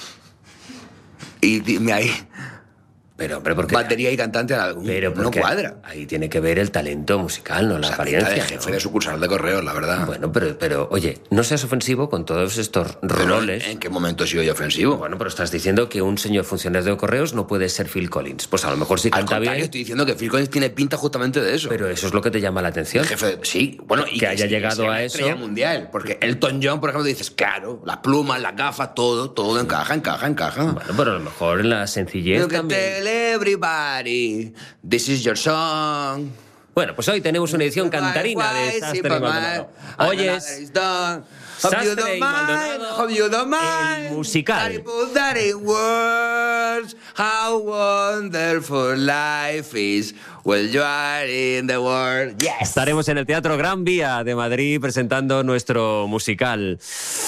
[SPEAKER 1] Y dime ahí,
[SPEAKER 2] Pero, hombre, porque...
[SPEAKER 1] batería y cantante a algún.
[SPEAKER 2] Pero
[SPEAKER 1] no
[SPEAKER 2] porque
[SPEAKER 1] cuadra.
[SPEAKER 2] Ahí tiene que ver el talento musical, no la
[SPEAKER 1] Esa pinta
[SPEAKER 2] apariencia.
[SPEAKER 1] de jefe
[SPEAKER 2] ¿no?
[SPEAKER 1] de sucursal de correos, la verdad.
[SPEAKER 2] Bueno, pero, pero, oye, no seas ofensivo con todos estos
[SPEAKER 1] Pero,
[SPEAKER 2] roles.
[SPEAKER 1] ¿en qué momento he sido yo ofensivo?
[SPEAKER 2] Bueno, pero estás diciendo que un señor funcionario de correos no puede ser Phil Collins. Pues a lo mejor sí
[SPEAKER 1] Al
[SPEAKER 2] canta
[SPEAKER 1] contrario,
[SPEAKER 2] bien,
[SPEAKER 1] estoy diciendo que Phil Collins tiene pinta justamente de eso.
[SPEAKER 2] pero eso es lo que te llama la atención.
[SPEAKER 1] El jefe de- sí, bueno, y
[SPEAKER 2] Que haya
[SPEAKER 1] sí,
[SPEAKER 2] llegado
[SPEAKER 1] sea
[SPEAKER 2] a
[SPEAKER 1] una
[SPEAKER 2] eso.
[SPEAKER 1] estrella mundial, porque Elton John, por ejemplo, dices, claro, las plumas, las gafas, todo, todo encaja, encaja, encaja.
[SPEAKER 2] Bueno, pero a lo mejor en la sencillez
[SPEAKER 1] You can
[SPEAKER 2] también.
[SPEAKER 1] tell everybody, this is your song.
[SPEAKER 2] Bueno, pues hoy tenemos una edición cantarina de
[SPEAKER 1] Why,
[SPEAKER 2] Sastre y
[SPEAKER 1] Superman,
[SPEAKER 2] Maldonado.
[SPEAKER 1] another
[SPEAKER 2] Oyes,
[SPEAKER 1] is done. Hope you
[SPEAKER 2] Sastre
[SPEAKER 1] don't
[SPEAKER 2] y
[SPEAKER 1] mind,
[SPEAKER 2] Maldonado,
[SPEAKER 1] hope you don't mind.
[SPEAKER 2] el musical.
[SPEAKER 1] Daddy put daddy words, how wonderful life is when you are in the world. Yes.
[SPEAKER 2] Estaremos en el Teatro Gran Vía de Madrid presentando nuestro musical.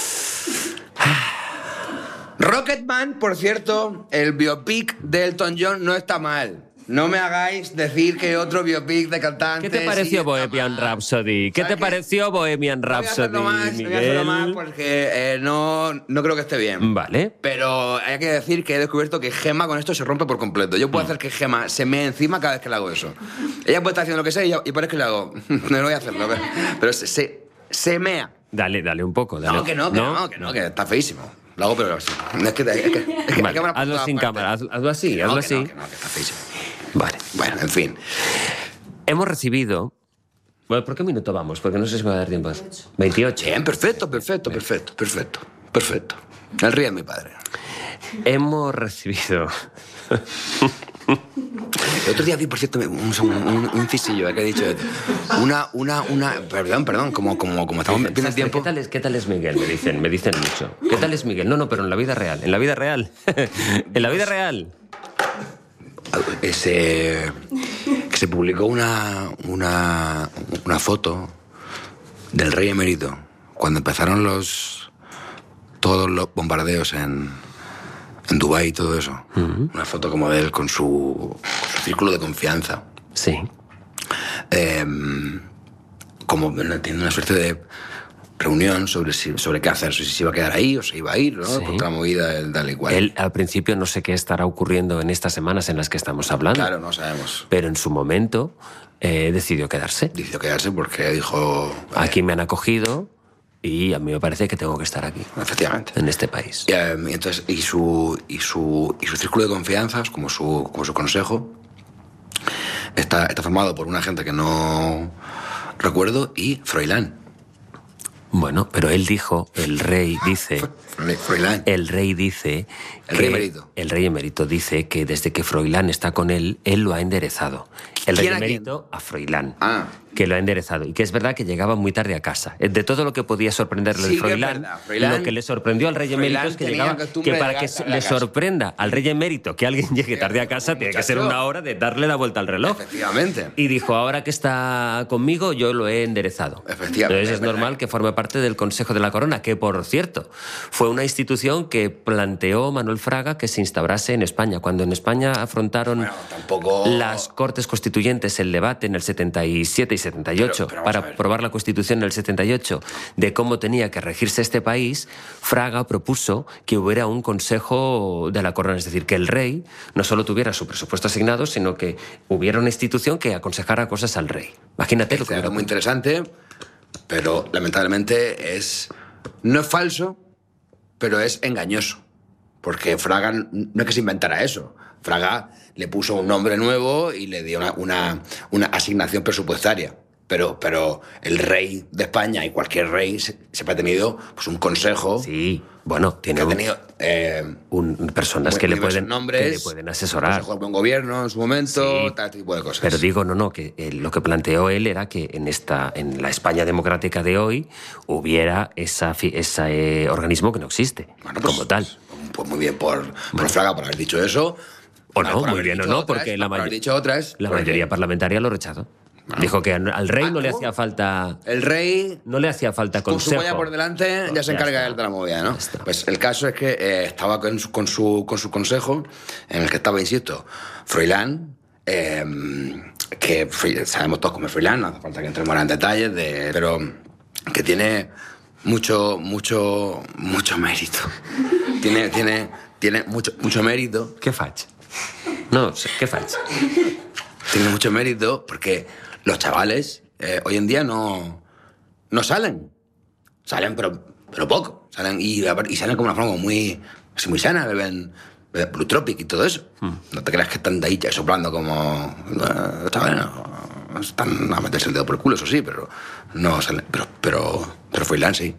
[SPEAKER 1] Rocketman, por cierto, el biopic de Elton John no está mal. No me hagáis decir que otro biopic de cantantes...
[SPEAKER 2] ¿Qué te pareció
[SPEAKER 1] sí
[SPEAKER 2] Bohemian
[SPEAKER 1] mal.
[SPEAKER 2] Rhapsody? ¿Qué te
[SPEAKER 1] ¿Sabes qué?
[SPEAKER 2] pareció Bohemian
[SPEAKER 1] No voy a
[SPEAKER 2] Rhapsody,
[SPEAKER 1] hacerlo más, no voy a hacerlo más porque eh, no, no creo que esté bien.
[SPEAKER 2] Vale.
[SPEAKER 1] Pero hay que decir que he descubierto que Gemma con esto se rompe por completo. Yo puedo hacer que Gemma se me encima cada vez que le hago eso. Ella puede estar haciendo lo que sea y, yo, y parece que le hago... no voy a hacerlo, pero, pero se, se, se mea.
[SPEAKER 2] Dale, dale un poco. Dale.
[SPEAKER 1] No, que no, que no, que no, que está feísimo. Lo hago pero así. Es que, es que, es que, es que
[SPEAKER 2] Vale,
[SPEAKER 1] hay que
[SPEAKER 2] hazlo sin cámara, haz- hazlo así,
[SPEAKER 1] Que no,
[SPEAKER 2] hazlo
[SPEAKER 1] que
[SPEAKER 2] así.
[SPEAKER 1] No, que no, que está feísimo.
[SPEAKER 2] Vale.
[SPEAKER 1] Bueno, en fin.
[SPEAKER 2] Hemos recibido... Bueno, ¿por qué minuto vamos? Porque no sé si me va a dar tiempo. veintiocho.
[SPEAKER 1] Bien, perfecto, perfecto, perfecto, perfecto, perfecto. El río de mi padre.
[SPEAKER 2] Hemos recibido...
[SPEAKER 1] El otro día vi, por cierto, un, un, un, un cisillo que he dicho. Una, una, una... Perdón, perdón, como, como, como estamos viendo el
[SPEAKER 2] Sastre,
[SPEAKER 1] tiempo...
[SPEAKER 2] ¿Qué tal, es, ¿Qué tal es Miguel? Me dicen, me dicen mucho. ¿Qué tal es Miguel? No, no, pero en la vida real. En la vida real. En la vida real.
[SPEAKER 1] Ese, que se publicó una, una, una foto del rey emérito cuando empezaron los todos los bombardeos en, en Dubái y todo eso. Uh-huh. Una foto como de él con su, con su círculo de confianza.
[SPEAKER 2] Sí.
[SPEAKER 1] Eh, como tiene una suerte de reunión sobre, si, sobre qué hacer, si se iba a quedar ahí o se iba a ir, ¿no?
[SPEAKER 2] Sí.
[SPEAKER 1] Contra la movida, tal y cual.
[SPEAKER 2] Él, al principio, no sé qué estará ocurriendo en estas semanas en las que estamos hablando.
[SPEAKER 1] Claro, no sabemos.
[SPEAKER 2] Pero en su momento eh, decidió quedarse.
[SPEAKER 1] Decidió quedarse porque dijo...
[SPEAKER 2] Aquí me han acogido y a mí me parece que tengo que estar aquí.
[SPEAKER 1] Efectivamente.
[SPEAKER 2] En este país.
[SPEAKER 1] Y, eh, entonces, y, su, y, su, y su círculo de confianzas, como su, como su consejo, está, está formado por una gente que no recuerdo y Froilán.
[SPEAKER 2] Bueno, pero él dijo, el rey dice...
[SPEAKER 1] Froilán.
[SPEAKER 2] El rey dice...
[SPEAKER 1] El rey emérito.
[SPEAKER 2] El rey emérito dice que desde que Froilán está con él, él lo ha enderezado. El rey
[SPEAKER 1] ¿Quién a
[SPEAKER 2] emérito a Froilán.
[SPEAKER 1] Ah.
[SPEAKER 2] Que lo ha enderezado. Y que es verdad que llegaba muy tarde a casa. De todo lo que podía sorprenderle
[SPEAKER 1] Sí,
[SPEAKER 2] el Froilán,
[SPEAKER 1] Froilán,
[SPEAKER 2] lo que le sorprendió al rey emérito es que llegaba... Que para que le sorprenda al rey emérito que alguien llegue tarde a casa, tiene que ser una hora de darle la vuelta al reloj.
[SPEAKER 1] Efectivamente.
[SPEAKER 2] Y dijo, ahora que está conmigo, yo lo he enderezado.
[SPEAKER 1] Efectivamente.
[SPEAKER 2] Entonces es
[SPEAKER 1] es
[SPEAKER 2] normal
[SPEAKER 1] verdad.
[SPEAKER 2] que forme parte del Consejo de la Corona, que, por cierto, fue una institución que planteó Manuel Fraga que se instaurase en España. Cuando en España afrontaron
[SPEAKER 1] Bueno, tampoco...
[SPEAKER 2] las Cortes Constituyentes el debate en el setenta y siete y setenta y ocho
[SPEAKER 1] Pero- pero vamos
[SPEAKER 2] para
[SPEAKER 1] a ver.
[SPEAKER 2] aprobar la Constitución en el setenta y ocho de cómo tenía que regirse este país, Fraga propuso que hubiera un Consejo de la Corona, es decir, que el rey no solo tuviera su presupuesto asignado, sino que hubiera una institución que aconsejara cosas al rey. Imagínate lo que
[SPEAKER 1] Es
[SPEAKER 2] hubiera
[SPEAKER 1] muy interesante, pero lamentablemente es... No es falso, pero es engañoso. Porque Fraga no es que se inventara eso. Fraga le puso un nombre nuevo y le dio una, una, una asignación presupuestaria. Pero, pero el rey de España y cualquier rey se- siempre ha tenido pues, un consejo
[SPEAKER 2] Sí, bueno,
[SPEAKER 1] que
[SPEAKER 2] tiene
[SPEAKER 1] ha
[SPEAKER 2] un,
[SPEAKER 1] tenido eh,
[SPEAKER 2] un- personas
[SPEAKER 1] muy-
[SPEAKER 2] que le,
[SPEAKER 1] diversos
[SPEAKER 2] pueden,
[SPEAKER 1] nombres,
[SPEAKER 2] que le pueden asesorar.
[SPEAKER 1] Consejo del Buen Gobierno en su momento,
[SPEAKER 2] Sí.
[SPEAKER 1] tal tipo de cosas.
[SPEAKER 2] Pero digo, no, no, que eh, lo que planteó él era que en esta, en la España democrática de hoy hubiera esa, fi- ese eh, organismo que no existe,
[SPEAKER 1] Bueno, pues,
[SPEAKER 2] como tal.
[SPEAKER 1] Pues muy bien por, por Fraga por haber dicho eso.
[SPEAKER 2] O
[SPEAKER 1] Por
[SPEAKER 2] no, muy
[SPEAKER 1] haber
[SPEAKER 2] bien o
[SPEAKER 1] dicho
[SPEAKER 2] no,
[SPEAKER 1] otras,
[SPEAKER 2] porque la,
[SPEAKER 1] por haber
[SPEAKER 2] may-
[SPEAKER 1] dicho otras.
[SPEAKER 2] la
[SPEAKER 1] porque
[SPEAKER 2] mayoría parlamentaria lo rechazó. Dijo que al rey
[SPEAKER 1] Ah,
[SPEAKER 2] no le
[SPEAKER 1] ¿cómo?
[SPEAKER 2] hacía falta...
[SPEAKER 1] El rey,
[SPEAKER 2] No le hacía falta
[SPEAKER 1] con su
[SPEAKER 2] consejo.
[SPEAKER 1] polla por delante, ya
[SPEAKER 2] Pues
[SPEAKER 1] se
[SPEAKER 2] ya
[SPEAKER 1] encarga
[SPEAKER 2] está.
[SPEAKER 1] él de la movida, ¿no?
[SPEAKER 2] Ya está.
[SPEAKER 1] Pues el caso es que eh, estaba con su, con, su, con su consejo, en el que estaba, insisto, Froilán, eh, que Froilán- sabemos todos cómo es Froilán, no hace falta que entremos ahora en detalles, de, pero que tiene mucho, mucho, mucho mérito. tiene, tiene, tiene mucho, mucho mérito.
[SPEAKER 2] ¿Qué facha? No, sé, ¿qué facha?
[SPEAKER 1] Tiene mucho mérito porque los chavales eh, hoy en día no, no salen. Salen, pero, pero poco. Salen y, y salen como una forma muy, así muy sana, beben, beben Blue Tropic y todo eso.
[SPEAKER 2] Hmm.
[SPEAKER 1] No te creas que están de ahí ya soplando como... eh, chavales, no, están a meterse el dedo por el culo, eso sí, pero no salen. Pero, pero, pero Froilán sí.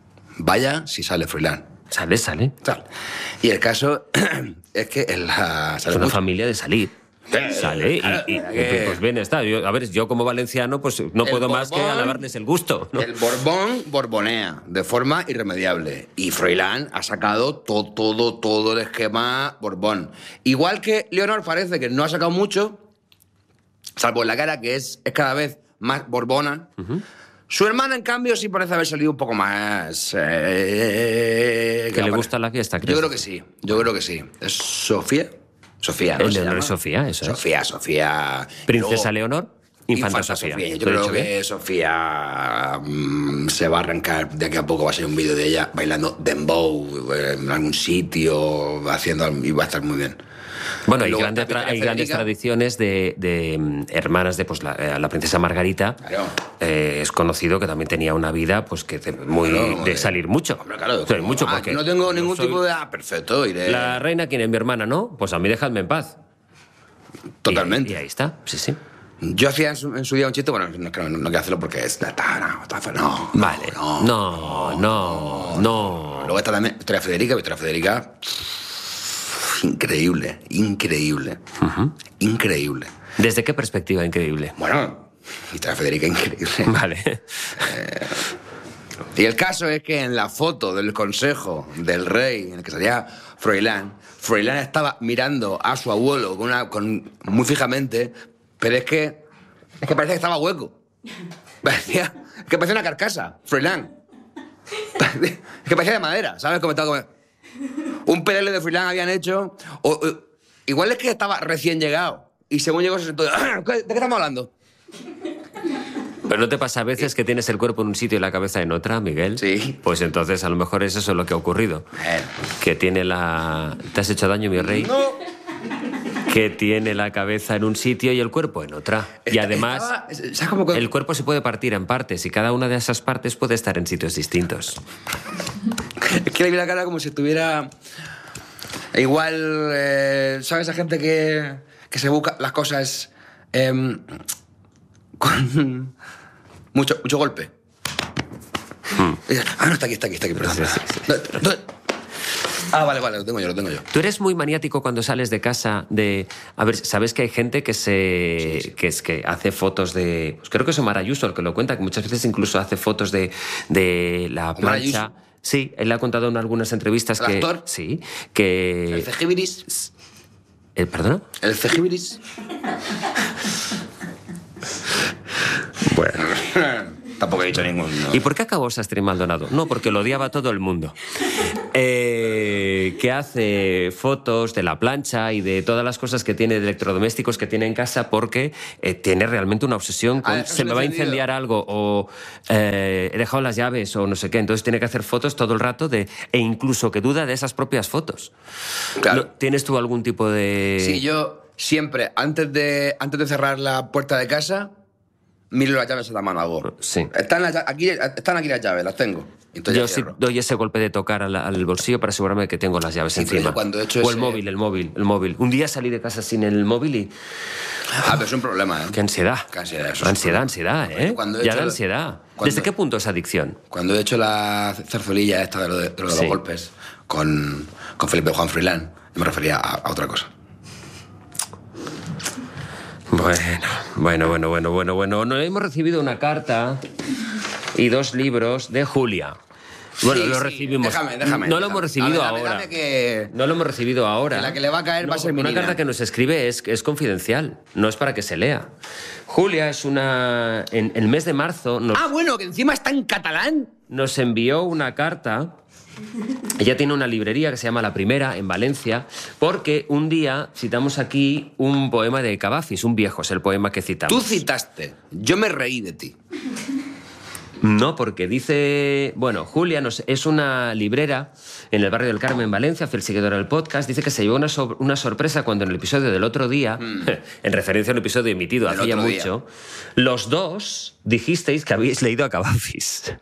[SPEAKER 1] Vaya si sale Froilán.
[SPEAKER 2] Sale, sale.
[SPEAKER 1] Tal. Y el caso es que en la...
[SPEAKER 2] Es
[SPEAKER 1] sale
[SPEAKER 2] una
[SPEAKER 1] mucho.
[SPEAKER 2] familia de salir. Sale y,
[SPEAKER 1] Claro,
[SPEAKER 2] y- y,
[SPEAKER 1] que-
[SPEAKER 2] pues bien está. Yo, a ver, yo como valenciano pues no
[SPEAKER 1] El
[SPEAKER 2] puedo más que
[SPEAKER 1] Borbón-
[SPEAKER 2] alabarles el gusto, ¿no?
[SPEAKER 1] El Borbón borbonea de forma irremediable. Y Froilán ha sacado to- todo, todo el esquema Borbón. Igual que Leonor parece que no ha sacado mucho, salvo en la cara, que es, es cada vez más borbona. Su hermana, en cambio, sí parece haber salido un poco más... eh,
[SPEAKER 2] Que le
[SPEAKER 1] apare-
[SPEAKER 2] gusta la fiesta,
[SPEAKER 1] Yo
[SPEAKER 2] ¿crees?
[SPEAKER 1] creo que sí, yo creo que sí. ¿Es Sofía? Sofía, ¿no?
[SPEAKER 2] El
[SPEAKER 1] se
[SPEAKER 2] Leonor
[SPEAKER 1] llama?
[SPEAKER 2] es Sofía, eso es.
[SPEAKER 1] Sofía, Sofía.
[SPEAKER 2] Princesa
[SPEAKER 1] Luego-
[SPEAKER 2] Leonor, Infanta, Sofía.
[SPEAKER 1] Yo
[SPEAKER 2] ¿Lo he
[SPEAKER 1] creo
[SPEAKER 2] dicho bien?
[SPEAKER 1] que Sofía mm, se va a arrancar, de aquí a poco va a ser un vídeo de ella bailando dembow eh, en algún sitio, haciendo, y va a estar muy bien.
[SPEAKER 2] Bueno, hay
[SPEAKER 1] Luego
[SPEAKER 2] grandes,
[SPEAKER 1] está
[SPEAKER 2] tra- hay
[SPEAKER 1] Federica.
[SPEAKER 2] grandes tradiciones de, de, mm, hermanas de pues, la, eh, la princesa Margarita.
[SPEAKER 1] Claro.
[SPEAKER 2] Eh, es conocido que también tenía una vida pues que te- muy
[SPEAKER 1] Claro,
[SPEAKER 2] de
[SPEAKER 1] eh,
[SPEAKER 2] salir mucho.
[SPEAKER 1] Hombre, claro,
[SPEAKER 2] Salir
[SPEAKER 1] como,
[SPEAKER 2] mucho
[SPEAKER 1] ah,
[SPEAKER 2] porque
[SPEAKER 1] no tengo ningún
[SPEAKER 2] soy
[SPEAKER 1] tipo de... Ah, perfecto, iré...
[SPEAKER 2] La reina, ¿quién es mi hermana? ¿No? Pues a mí dejadme en paz.
[SPEAKER 1] Totalmente.
[SPEAKER 2] Y, y ahí está, sí, sí.
[SPEAKER 1] Yo hacía en su, en su día un chiste, bueno, no, no, no quiero hacerlo porque es... No, no, no,
[SPEAKER 2] Vale.
[SPEAKER 1] no,
[SPEAKER 2] No, no, no.
[SPEAKER 1] Luego está también Victoria Federica, Victoria Federica... Increíble, increíble, increíble.
[SPEAKER 2] ¿Desde qué perspectiva increíble?
[SPEAKER 1] Bueno, Victoria Federica, increíble.
[SPEAKER 2] Vale.
[SPEAKER 1] Y el caso es que en la foto del consejo del rey, en el que salía Froilán, Froilán estaba mirando a su abuelo con una, con, muy fijamente, pero es que, es que parecía que estaba hueco. Parecía, es que parecía una carcasa, Froilán. Es que parecía de madera, ¿sabes? Como estaba como... Un P L de Froilán habían hecho... O, o- igual es que estaba recién llegado. Y según llegó se sentó... "Ah, ¿de qué estamos hablando?
[SPEAKER 2] ¿Pero no te pasa a veces que tienes el cuerpo en un sitio y la cabeza en otra, Miguel?
[SPEAKER 1] Sí.
[SPEAKER 2] Pues entonces a lo mejor es eso lo que ha ocurrido.
[SPEAKER 1] Bueno.
[SPEAKER 2] Que tiene la... ¿Te has hecho daño, mi rey?
[SPEAKER 1] No.
[SPEAKER 2] Que tiene la cabeza en un sitio y el cuerpo en otra. Y
[SPEAKER 1] Esta-
[SPEAKER 2] además,
[SPEAKER 1] estaba- ¿sabes cómo que-
[SPEAKER 2] el cuerpo se puede partir en partes y cada una de esas partes puede estar en sitios distintos.
[SPEAKER 1] Es que le vi la cara como si estuviera... Igual, eh, ¿sabes? Esa gente que, que se busca las cosas em, con mucho, mucho golpe. Y dice, ah, no, está aquí, está aquí, está aquí, perdón.
[SPEAKER 2] Sí, sí, sí.
[SPEAKER 1] ¿Dónde- dónde? Ah, vale, vale, lo tengo yo, lo tengo yo.
[SPEAKER 2] Tú eres muy maniático cuando sales de casa de... A ver, ¿sabes que hay gente que se...
[SPEAKER 1] Sí, sí.
[SPEAKER 2] que es que hace fotos de... Pues creo que es Omar Ayuso el que lo cuenta, que muchas veces incluso hace fotos de, de la
[SPEAKER 1] Omar
[SPEAKER 2] plancha.
[SPEAKER 1] Ayuso.
[SPEAKER 2] Sí, él ha contado en algunas entrevistas
[SPEAKER 1] ¿El
[SPEAKER 2] que...
[SPEAKER 1] actor?
[SPEAKER 2] Sí, que...
[SPEAKER 1] ¿El cejibiris?
[SPEAKER 2] Eh, ¿Perdona?
[SPEAKER 1] ¿El cejibiris?
[SPEAKER 2] Bueno.
[SPEAKER 1] Tampoco he dicho ninguno.
[SPEAKER 2] ¿Y por qué acabó Sastre Maldonado? No, porque lo odiaba todo el mundo. Eh, que hace fotos de la plancha y de todas las cosas que tiene, de electrodomésticos que tiene en casa, porque eh, tiene realmente una obsesión con
[SPEAKER 1] Ah, eso
[SPEAKER 2] se
[SPEAKER 1] lo
[SPEAKER 2] me
[SPEAKER 1] he
[SPEAKER 2] va a
[SPEAKER 1] entendido.
[SPEAKER 2] incendiar algo o eh, he dejado las llaves o no sé qué. Entonces tiene que hacer fotos todo el rato de, e incluso que duda de esas propias fotos.
[SPEAKER 1] Claro.
[SPEAKER 2] ¿No- ¿Tienes tú algún tipo de...?
[SPEAKER 1] Sí, yo siempre, antes de, antes de cerrar la puerta de casa, miro las llaves en la mano, hago.
[SPEAKER 2] Sí.
[SPEAKER 1] Están, las lla- aquí, están aquí las llaves, las tengo. Entonces
[SPEAKER 2] Yo
[SPEAKER 1] ya
[SPEAKER 2] sí
[SPEAKER 1] cierro.
[SPEAKER 2] doy ese golpe de tocar al, al bolsillo para asegurarme de que tengo las llaves
[SPEAKER 1] Sí, pero
[SPEAKER 2] encima.
[SPEAKER 1] yo cuando he hecho
[SPEAKER 2] o el
[SPEAKER 1] ese-
[SPEAKER 2] móvil, el móvil, el móvil. Un día salí de casa sin el móvil y...
[SPEAKER 1] Ah, pero es un problema, ¿eh?
[SPEAKER 2] ¡Qué ansiedad!
[SPEAKER 1] Qué ansiedad, eso es un
[SPEAKER 2] Ansiedad,
[SPEAKER 1] problema.
[SPEAKER 2] ansiedad, ¿eh?
[SPEAKER 1] Cuando he
[SPEAKER 2] Ya
[SPEAKER 1] hecho
[SPEAKER 2] da
[SPEAKER 1] lo-
[SPEAKER 2] ansiedad.
[SPEAKER 1] cuando-
[SPEAKER 2] ¿Desde qué punto es adicción?
[SPEAKER 1] Cuando he hecho la zarzuelilla esta de lo de, de lo de
[SPEAKER 2] Sí.
[SPEAKER 1] los golpes con, con Felipe Juan Froilán, yo me refería a, a otra cosa.
[SPEAKER 2] Bueno, bueno, bueno, bueno, bueno, bueno. No, hemos recibido una carta y dos libros de Julia. Bueno,
[SPEAKER 1] Sí,
[SPEAKER 2] lo
[SPEAKER 1] sí,
[SPEAKER 2] recibimos.
[SPEAKER 1] déjame, déjame,
[SPEAKER 2] no lo
[SPEAKER 1] déjame.
[SPEAKER 2] hemos recibido
[SPEAKER 1] Dame, dame,
[SPEAKER 2] ahora.
[SPEAKER 1] dame que-
[SPEAKER 2] No lo hemos recibido ahora.
[SPEAKER 1] que la que le va a caer va a ser
[SPEAKER 2] porque
[SPEAKER 1] mi
[SPEAKER 2] una
[SPEAKER 1] Nina.
[SPEAKER 2] carta que nos escribe es, es confidencial, no es para que se lea. Julia es una... En el mes de marzo nos,
[SPEAKER 1] Ah, bueno, que encima está en catalán.
[SPEAKER 2] nos envió una carta. Ella tiene una librería que se llama La Primera, en Valencia, porque un día citamos aquí un poema de Cavafis, un viejo, es el poema que citamos.
[SPEAKER 1] Tú citaste, yo me reí de ti.
[SPEAKER 2] No, porque dice... Bueno, Julia nos- es una librera en el barrio del Carmen, en Valencia, fiel seguidora del podcast. Dice que se llevó una, sor- una sorpresa cuando en el episodio del otro día, en referencia a un episodio emitido
[SPEAKER 1] Del
[SPEAKER 2] hacía
[SPEAKER 1] otro día.
[SPEAKER 2] mucho, los dos dijisteis que habíais leído a Cavafis.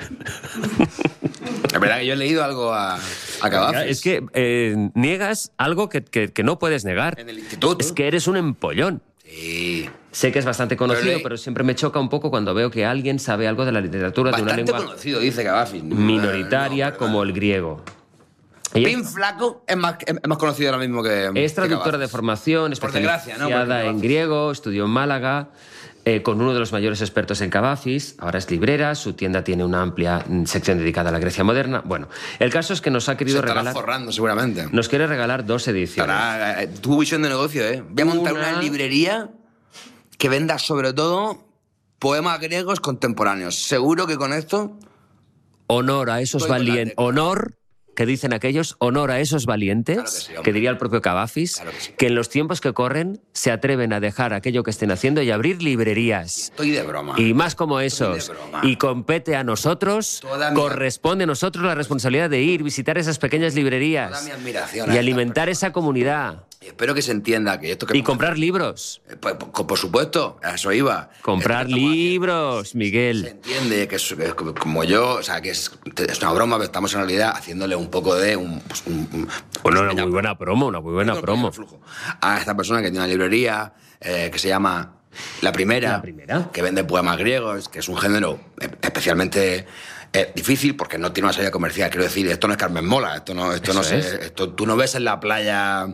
[SPEAKER 1] La verdad que yo he leído algo a, a Cavafis.
[SPEAKER 2] Es que eh, niegas algo que, que- que no puedes negar.
[SPEAKER 1] En el instituto.
[SPEAKER 2] Es que eres un empollón.
[SPEAKER 1] Sí.
[SPEAKER 2] Sé que es bastante conocido,
[SPEAKER 1] Pero le-
[SPEAKER 2] pero siempre me choca un poco cuando veo que alguien sabe algo de la literatura de una
[SPEAKER 1] Bastante
[SPEAKER 2] lengua
[SPEAKER 1] conocido, dice Cavafis.
[SPEAKER 2] minoritaria
[SPEAKER 1] No, pero-
[SPEAKER 2] como el griego.
[SPEAKER 1] Pin Flaco es más, es más conocido ahora mismo que...
[SPEAKER 2] Es traductora de formación,
[SPEAKER 1] Por desgracia, ¿no?
[SPEAKER 2] especializada en griego, estudió en Málaga, eh, con uno de los mayores expertos en Cavafis, ahora es librera, su tienda tiene una amplia sección dedicada a la Grecia moderna. Bueno, el caso es que nos ha querido
[SPEAKER 1] Se estará
[SPEAKER 2] regalar...
[SPEAKER 1] forrando, seguramente.
[SPEAKER 2] Nos quiere regalar dos ediciones.
[SPEAKER 1] Estará, eh, tu visión de negocio, ¿eh? Voy a montar una... una librería que venda sobre todo poemas griegos contemporáneos. Seguro que con esto...
[SPEAKER 2] Honor a esos valientes. Honor, que dicen aquellos, honor a esos valientes, claro que, sí, que diría el propio Cavafis, claro que, sí. que en los tiempos que corren se atreven a dejar aquello que estén haciendo y abrir librerías.
[SPEAKER 1] Estoy de broma.
[SPEAKER 2] Y más como esos. Y compete a nosotros, mi... corresponde a nosotros la responsabilidad de ir, visitar esas pequeñas librerías.
[SPEAKER 1] Toda mi admiración
[SPEAKER 2] y alimentar esa comunidad.
[SPEAKER 1] Y espero que se entienda que esto que...
[SPEAKER 2] Y comprar hacer... libros.
[SPEAKER 1] Eh, pues, por, por supuesto, a eso iba.
[SPEAKER 2] Comprar libros, haciendo. Miguel.
[SPEAKER 1] Se entiende que es, que es como yo, o sea, que es, es una broma, pero estamos en realidad haciéndole un poco de... Un, pues, un, un,
[SPEAKER 2] bueno, una muy buena promo, una muy buena promo.
[SPEAKER 1] A esta persona que tiene una librería eh, que se llama La Primera,
[SPEAKER 2] La Primera,
[SPEAKER 1] que vende poemas griegos, que es un género especialmente... Es difícil porque no tiene una salida comercial. Quiero decir, esto no es Carmen Mola, esto no, esto no sé, esto tú no ves en la playa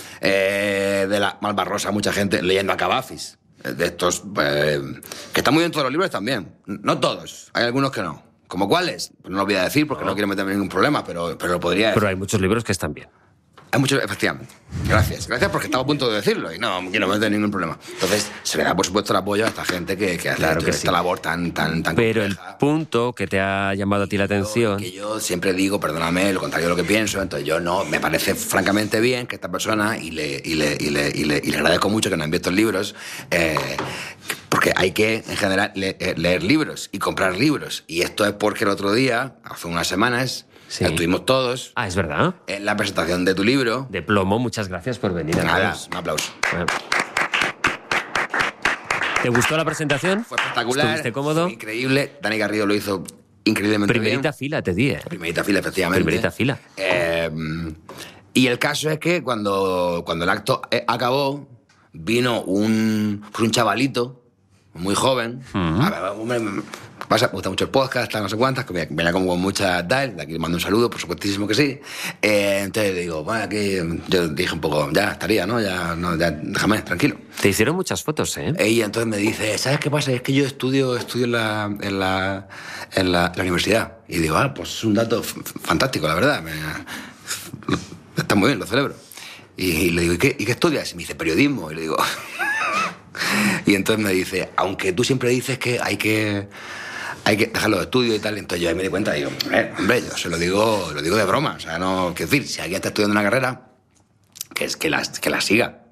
[SPEAKER 1] eh, de la Malvarrosa mucha gente leyendo a Cavafis. De estos eh, que están muy bien todos los libros también. No todos, hay algunos que no. ¿Como cuáles? Pues no lo voy a decir porque no, no quiero meterme en ningún problema, pero, pero lo podría decir.
[SPEAKER 2] Pero hay muchos libros que están bien.
[SPEAKER 1] Hay muchos, efectivamente. Gracias. Gracias porque estaba a punto de decirlo y no quiero meter ningún problema. Entonces, se le da, por supuesto, el apoyo a esta gente que, que hace
[SPEAKER 2] claro que
[SPEAKER 1] esta
[SPEAKER 2] sí.
[SPEAKER 1] labor tan, tan, tan
[SPEAKER 2] Pero
[SPEAKER 1] compleja.
[SPEAKER 2] El punto que te ha llamado a ti la atención...
[SPEAKER 1] Que yo siempre digo, perdóname, lo contrario de lo que pienso, entonces yo no... Me parece francamente bien que esta persona, y le, y le, y le, y le, y le agradezco mucho que nos envíe estos libros, eh, porque hay que, en general, le, leer libros y comprar libros. Y esto es porque el otro día, hace unas semanas... Sí. Estuvimos todos.
[SPEAKER 2] Ah, ¿es verdad?
[SPEAKER 1] En la presentación de tu libro.
[SPEAKER 2] De plomo, muchas gracias por venir.
[SPEAKER 1] Nada, un aplauso. Bueno.
[SPEAKER 2] ¿Te gustó la presentación?
[SPEAKER 1] Fue espectacular.
[SPEAKER 2] ¿Estuviste cómodo?
[SPEAKER 1] Fue increíble. Dani Garrido lo hizo increíblemente
[SPEAKER 2] Primerita
[SPEAKER 1] bien.
[SPEAKER 2] fila, te di, ¿eh?
[SPEAKER 1] Primerita fila, efectivamente.
[SPEAKER 2] Primerita fila.
[SPEAKER 1] Eh, y el caso es que cuando, cuando el acto acabó, vino un, un chavalito muy joven. Uh-huh. A ver, hombre, pasa, me gusta mucho el podcast, tal, no sé cuántas, que venía como con mucha tal, de aquí le mando un saludo, por supuestísimo que sí. Eh, entonces digo, bueno, aquí yo dije un poco, ya estaría, ¿no? Ya, no, ya déjame, tranquilo.
[SPEAKER 2] Te hicieron muchas fotos, ¿eh?
[SPEAKER 1] Y entonces me dice, ¿sabes qué pasa? Es que yo estudio, estudio en la, en la, en la, en la universidad. Y digo, ah, pues es un dato f- fantástico, la verdad. Me, está muy bien, lo celebro. Y, y le digo, ¿y qué, ¿y qué estudias? Y me dice, periodismo. Y le digo... Y entonces me dice, aunque tú siempre dices que hay que hay que dejar los estudios y tal, entonces yo ahí me di cuenta y digo, eh, hombre, yo se lo digo, lo digo de broma, o sea, no, quiero decir, si alguien está estudiando una carrera, que es que la, que la siga.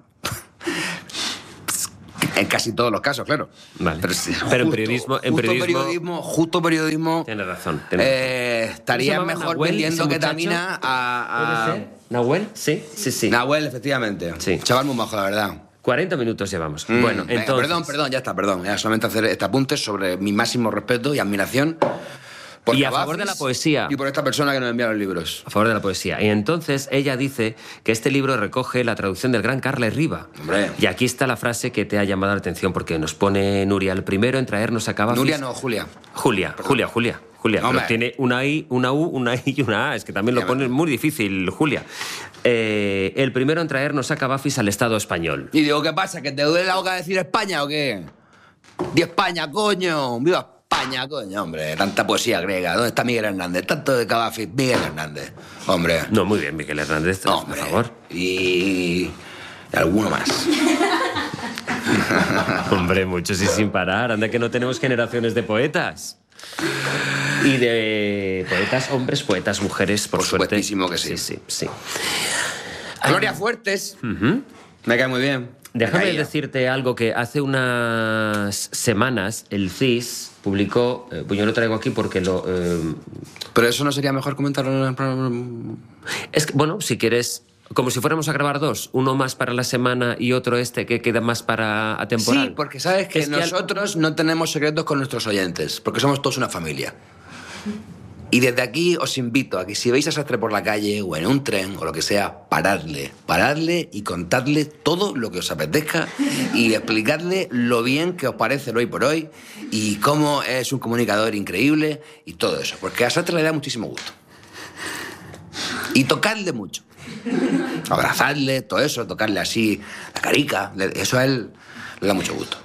[SPEAKER 1] En casi todos los casos, claro.
[SPEAKER 2] Vale.
[SPEAKER 1] Pero, sí,
[SPEAKER 2] Pero
[SPEAKER 1] justo,
[SPEAKER 2] en periodismo, en
[SPEAKER 1] justo
[SPEAKER 2] periodismo,
[SPEAKER 1] periodismo, justo periodismo.
[SPEAKER 2] Tienes razón. Tienes
[SPEAKER 1] eh,
[SPEAKER 2] razón.
[SPEAKER 1] estaría mejor
[SPEAKER 2] Nahuel,
[SPEAKER 1] vendiendo ketamina a, a...
[SPEAKER 2] ¿Puede ser? ¿Nahuel? Sí, sí, sí.
[SPEAKER 1] Nahuel, efectivamente.
[SPEAKER 2] Sí.
[SPEAKER 1] Chaval muy majo, la verdad.
[SPEAKER 2] cuarenta minutos llevamos.
[SPEAKER 1] Mm,
[SPEAKER 2] bueno,
[SPEAKER 1] venga,
[SPEAKER 2] entonces...
[SPEAKER 1] Perdón, perdón, ya está, perdón. Ya solamente hacer este apunte sobre mi máximo respeto y admiración por
[SPEAKER 2] y a
[SPEAKER 1] Cavafis
[SPEAKER 2] favor de la poesía.
[SPEAKER 1] Y por esta persona que nos envía los libros.
[SPEAKER 2] A favor de la poesía. Y entonces ella dice que este libro recoge la traducción del gran Carles Riba.
[SPEAKER 1] Hombre.
[SPEAKER 2] Y aquí está la frase que te ha llamado la atención, porque nos pone Nuria el primero en traernos a Cavafis.
[SPEAKER 1] Nuria no, Julia.
[SPEAKER 2] Julia,
[SPEAKER 1] Perdón.
[SPEAKER 2] Julia, Julia. Julia,
[SPEAKER 1] No,
[SPEAKER 2] pero
[SPEAKER 1] me...
[SPEAKER 2] tiene una I, una U, una I y una A. Es que también lo pone muy difícil, Julia. Eh, el primero en traernos a Cavafis al Estado español.
[SPEAKER 1] Y digo, ¿qué pasa? ¿Que te duele la boca decir España o qué? ¡Di España, coño! ¡Viva España, coño! Hombre, tanta poesía griega. ¿Dónde está Miguel Hernández? Tanto de Cavafis, Miguel Hernández. Hombre.
[SPEAKER 2] No, muy bien, Miguel Hernández,
[SPEAKER 1] No,
[SPEAKER 2] por
[SPEAKER 1] hombre.
[SPEAKER 2] favor.
[SPEAKER 1] Y... y alguno más.
[SPEAKER 2] Hombre, muchos y sin parar. Anda que no tenemos generaciones de poetas. Y de poetas, hombres, poetas, mujeres, por,
[SPEAKER 1] Por
[SPEAKER 2] suerte.
[SPEAKER 1] supuestísimo que sí.
[SPEAKER 2] Sí, sí, sí.
[SPEAKER 1] Gloria Fuertes.
[SPEAKER 2] Uh-huh.
[SPEAKER 1] Me cae muy bien.
[SPEAKER 2] Déjame
[SPEAKER 1] Me
[SPEAKER 2] decirte algo que hace unas semanas el C I S publicó, eh, pues yo lo traigo aquí porque lo... Eh,
[SPEAKER 1] Pero eso no sería mejor comentarlo en el programa.
[SPEAKER 2] es que, bueno, si quieres, como si fuéramos a grabar dos, uno más para la semana y otro este que queda más para atemporal.
[SPEAKER 1] Sí, porque sabes que
[SPEAKER 2] Es que
[SPEAKER 1] nosotros al... no tenemos secretos con nuestros oyentes, porque somos todos una familia. Y desde aquí os invito a que si veis a Sastre por la calle o en un tren o lo que sea, paradle, paradle y contadle todo lo que os apetezca y explicadle lo bien que os parece el hoy por hoy y cómo es un comunicador increíble y todo eso, porque a Sastre le da muchísimo gusto. Y tocarle mucho. Abrazarle, todo eso, tocarle así la carica. Eso a él le da mucho gusto.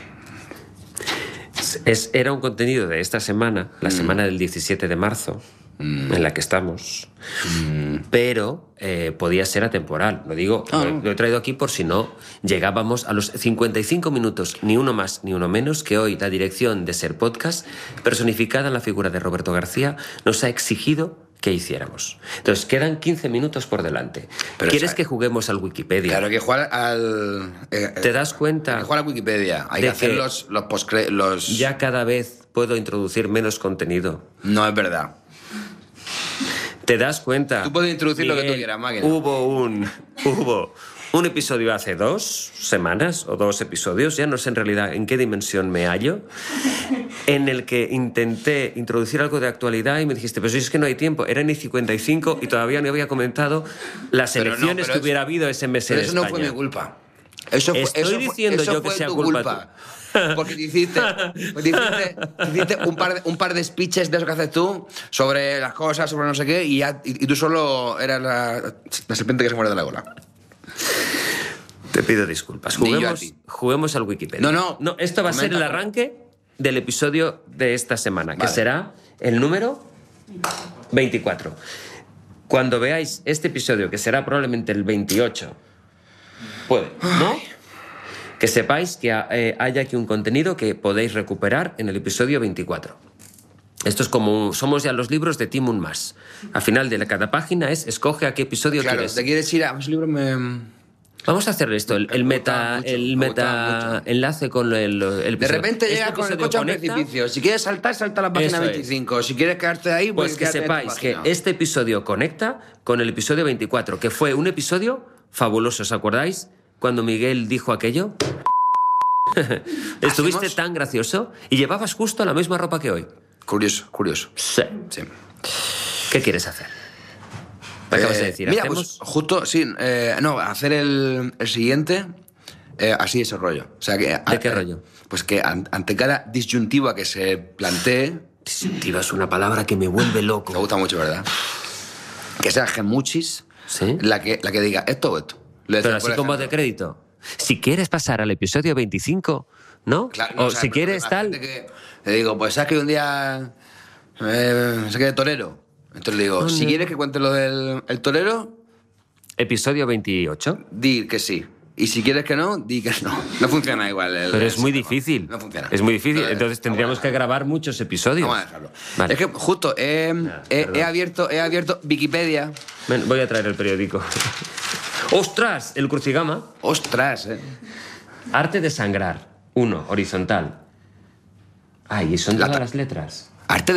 [SPEAKER 2] Es, era un contenido de esta semana, la mm. semana del diecisiete de marzo, mm. en la que estamos, mm. pero eh, podía ser atemporal. Lo digo, oh. lo, lo he traído aquí por si no llegábamos a los cincuenta y cinco minutos, ni uno más ni uno menos, que hoy la dirección de Ser Podcast, personificada en la figura de Roberto García, nos ha exigido que hiciéramos. Entonces, quedan quince minutos por delante. Pero ¿Quieres o sea, que juguemos al Wikipedia?
[SPEAKER 1] Claro, que jugar al... Eh,
[SPEAKER 2] ¿Te das cuenta?
[SPEAKER 1] Hay que jugar al Wikipedia. Hay que hacer los, los postcre... Los...
[SPEAKER 2] Ya cada vez puedo introducir menos contenido.
[SPEAKER 1] No es verdad.
[SPEAKER 2] ¿Te das cuenta?
[SPEAKER 1] Tú puedes introducir
[SPEAKER 2] Miguel,
[SPEAKER 1] lo que tú quieras, máquina.
[SPEAKER 2] Hubo un... Hubo... Un episodio hace dos semanas, o dos episodios, ya no sé en realidad en qué dimensión me hallo, en el que intenté introducir algo de actualidad y me dijiste, pero si es que no hay tiempo, eran y cincuenta y cinco y todavía no había comentado las
[SPEAKER 1] pero
[SPEAKER 2] elecciones
[SPEAKER 1] no, pero
[SPEAKER 2] que
[SPEAKER 1] eso,
[SPEAKER 2] hubiera habido ese mes en
[SPEAKER 1] España. Eso no fue mi culpa. Eso fue,
[SPEAKER 2] Estoy
[SPEAKER 1] eso
[SPEAKER 2] diciendo
[SPEAKER 1] fue,
[SPEAKER 2] yo que sea
[SPEAKER 1] culpa.
[SPEAKER 2] culpa
[SPEAKER 1] Porque te hiciste, te hiciste, te hiciste un, par de, un par de speeches de eso que haces tú sobre las cosas, sobre no sé qué, y, ya, y, y tú solo eras la, la serpiente que se muere de la cola.
[SPEAKER 2] Te pido disculpas. Juguemos, juguemos al Wikipedia.
[SPEAKER 1] No, no.
[SPEAKER 2] no esto va a ser el arranque del episodio de esta semana, vale. que será el número veinticuatro. Cuando veáis este episodio, que será probablemente el veintiocho, puede, ¿no? Ay. Que sepáis que eh, hay aquí un contenido que podéis recuperar en el episodio veinticuatro. Esto es como, somos ya los libros de Tim Un Mas. Al final de cada página es, escoge a qué episodio
[SPEAKER 1] claro,
[SPEAKER 2] quieres.
[SPEAKER 1] Claro, te quieres ir a... Ese libro me...
[SPEAKER 2] Vamos a hacer esto, el, el meta, mucho, el meta enlace con el, el
[SPEAKER 1] De repente este llegas con el coche a un precipicio. Si quieres saltar, salta a la página veinticinco. Es. Si quieres quedarte ahí,
[SPEAKER 2] pues, pues que sepáis que este episodio conecta con el episodio veinticuatro, que fue un episodio fabuloso. ¿Os acordáis cuando Miguel dijo aquello? Estuviste ¿Hacemos? tan gracioso y llevabas justo la misma ropa que hoy.
[SPEAKER 1] Curioso, curioso.
[SPEAKER 2] Sí.
[SPEAKER 1] sí.
[SPEAKER 2] ¿Qué quieres hacer? ¿Qué acabas de decir?
[SPEAKER 1] Mira, pues justo, sí, eh, no, hacer el, el siguiente, eh, así ese rollo. O sea, que,
[SPEAKER 2] ¿De qué eh, rollo?
[SPEAKER 1] Pues que ante cada disyuntiva que se plantee...
[SPEAKER 2] Disyuntiva es una palabra que me vuelve loco.
[SPEAKER 1] Me gusta mucho, ¿verdad? Que sea gemuchis,
[SPEAKER 2] ¿sí?
[SPEAKER 1] la, que, la que diga esto o esto.
[SPEAKER 2] Le Pero así como de crédito. Si quieres pasar al episodio veinticinco, ¿no? Claro, no o, o sea, si quieres tal...
[SPEAKER 1] Que, le digo, pues sabes que un día eh, se quede torero. Entonces le digo, oh, si no. quieres que cuente lo del el torero...
[SPEAKER 2] Episodio veintiocho.
[SPEAKER 1] Di que sí. Y si quieres que no, di que no. No funciona igual. El,
[SPEAKER 2] Pero es
[SPEAKER 1] el
[SPEAKER 2] muy
[SPEAKER 1] sistema.
[SPEAKER 2] difícil.
[SPEAKER 1] No funciona.
[SPEAKER 2] Es muy difícil.
[SPEAKER 1] No,
[SPEAKER 2] Entonces tendríamos que grabar muchos episodios.
[SPEAKER 1] Vamos a dejarlo. Vale. Es que justo he, ah, he, he, abierto, he abierto Wikipedia.
[SPEAKER 2] Ven, voy a traer el periódico. ¡Ostras! El crucigama.
[SPEAKER 1] ¡Ostras! Eh.
[SPEAKER 2] Arte de sangrar. Uno, horizontal. Ay, ¿y son todas La... las letras?
[SPEAKER 1] Arte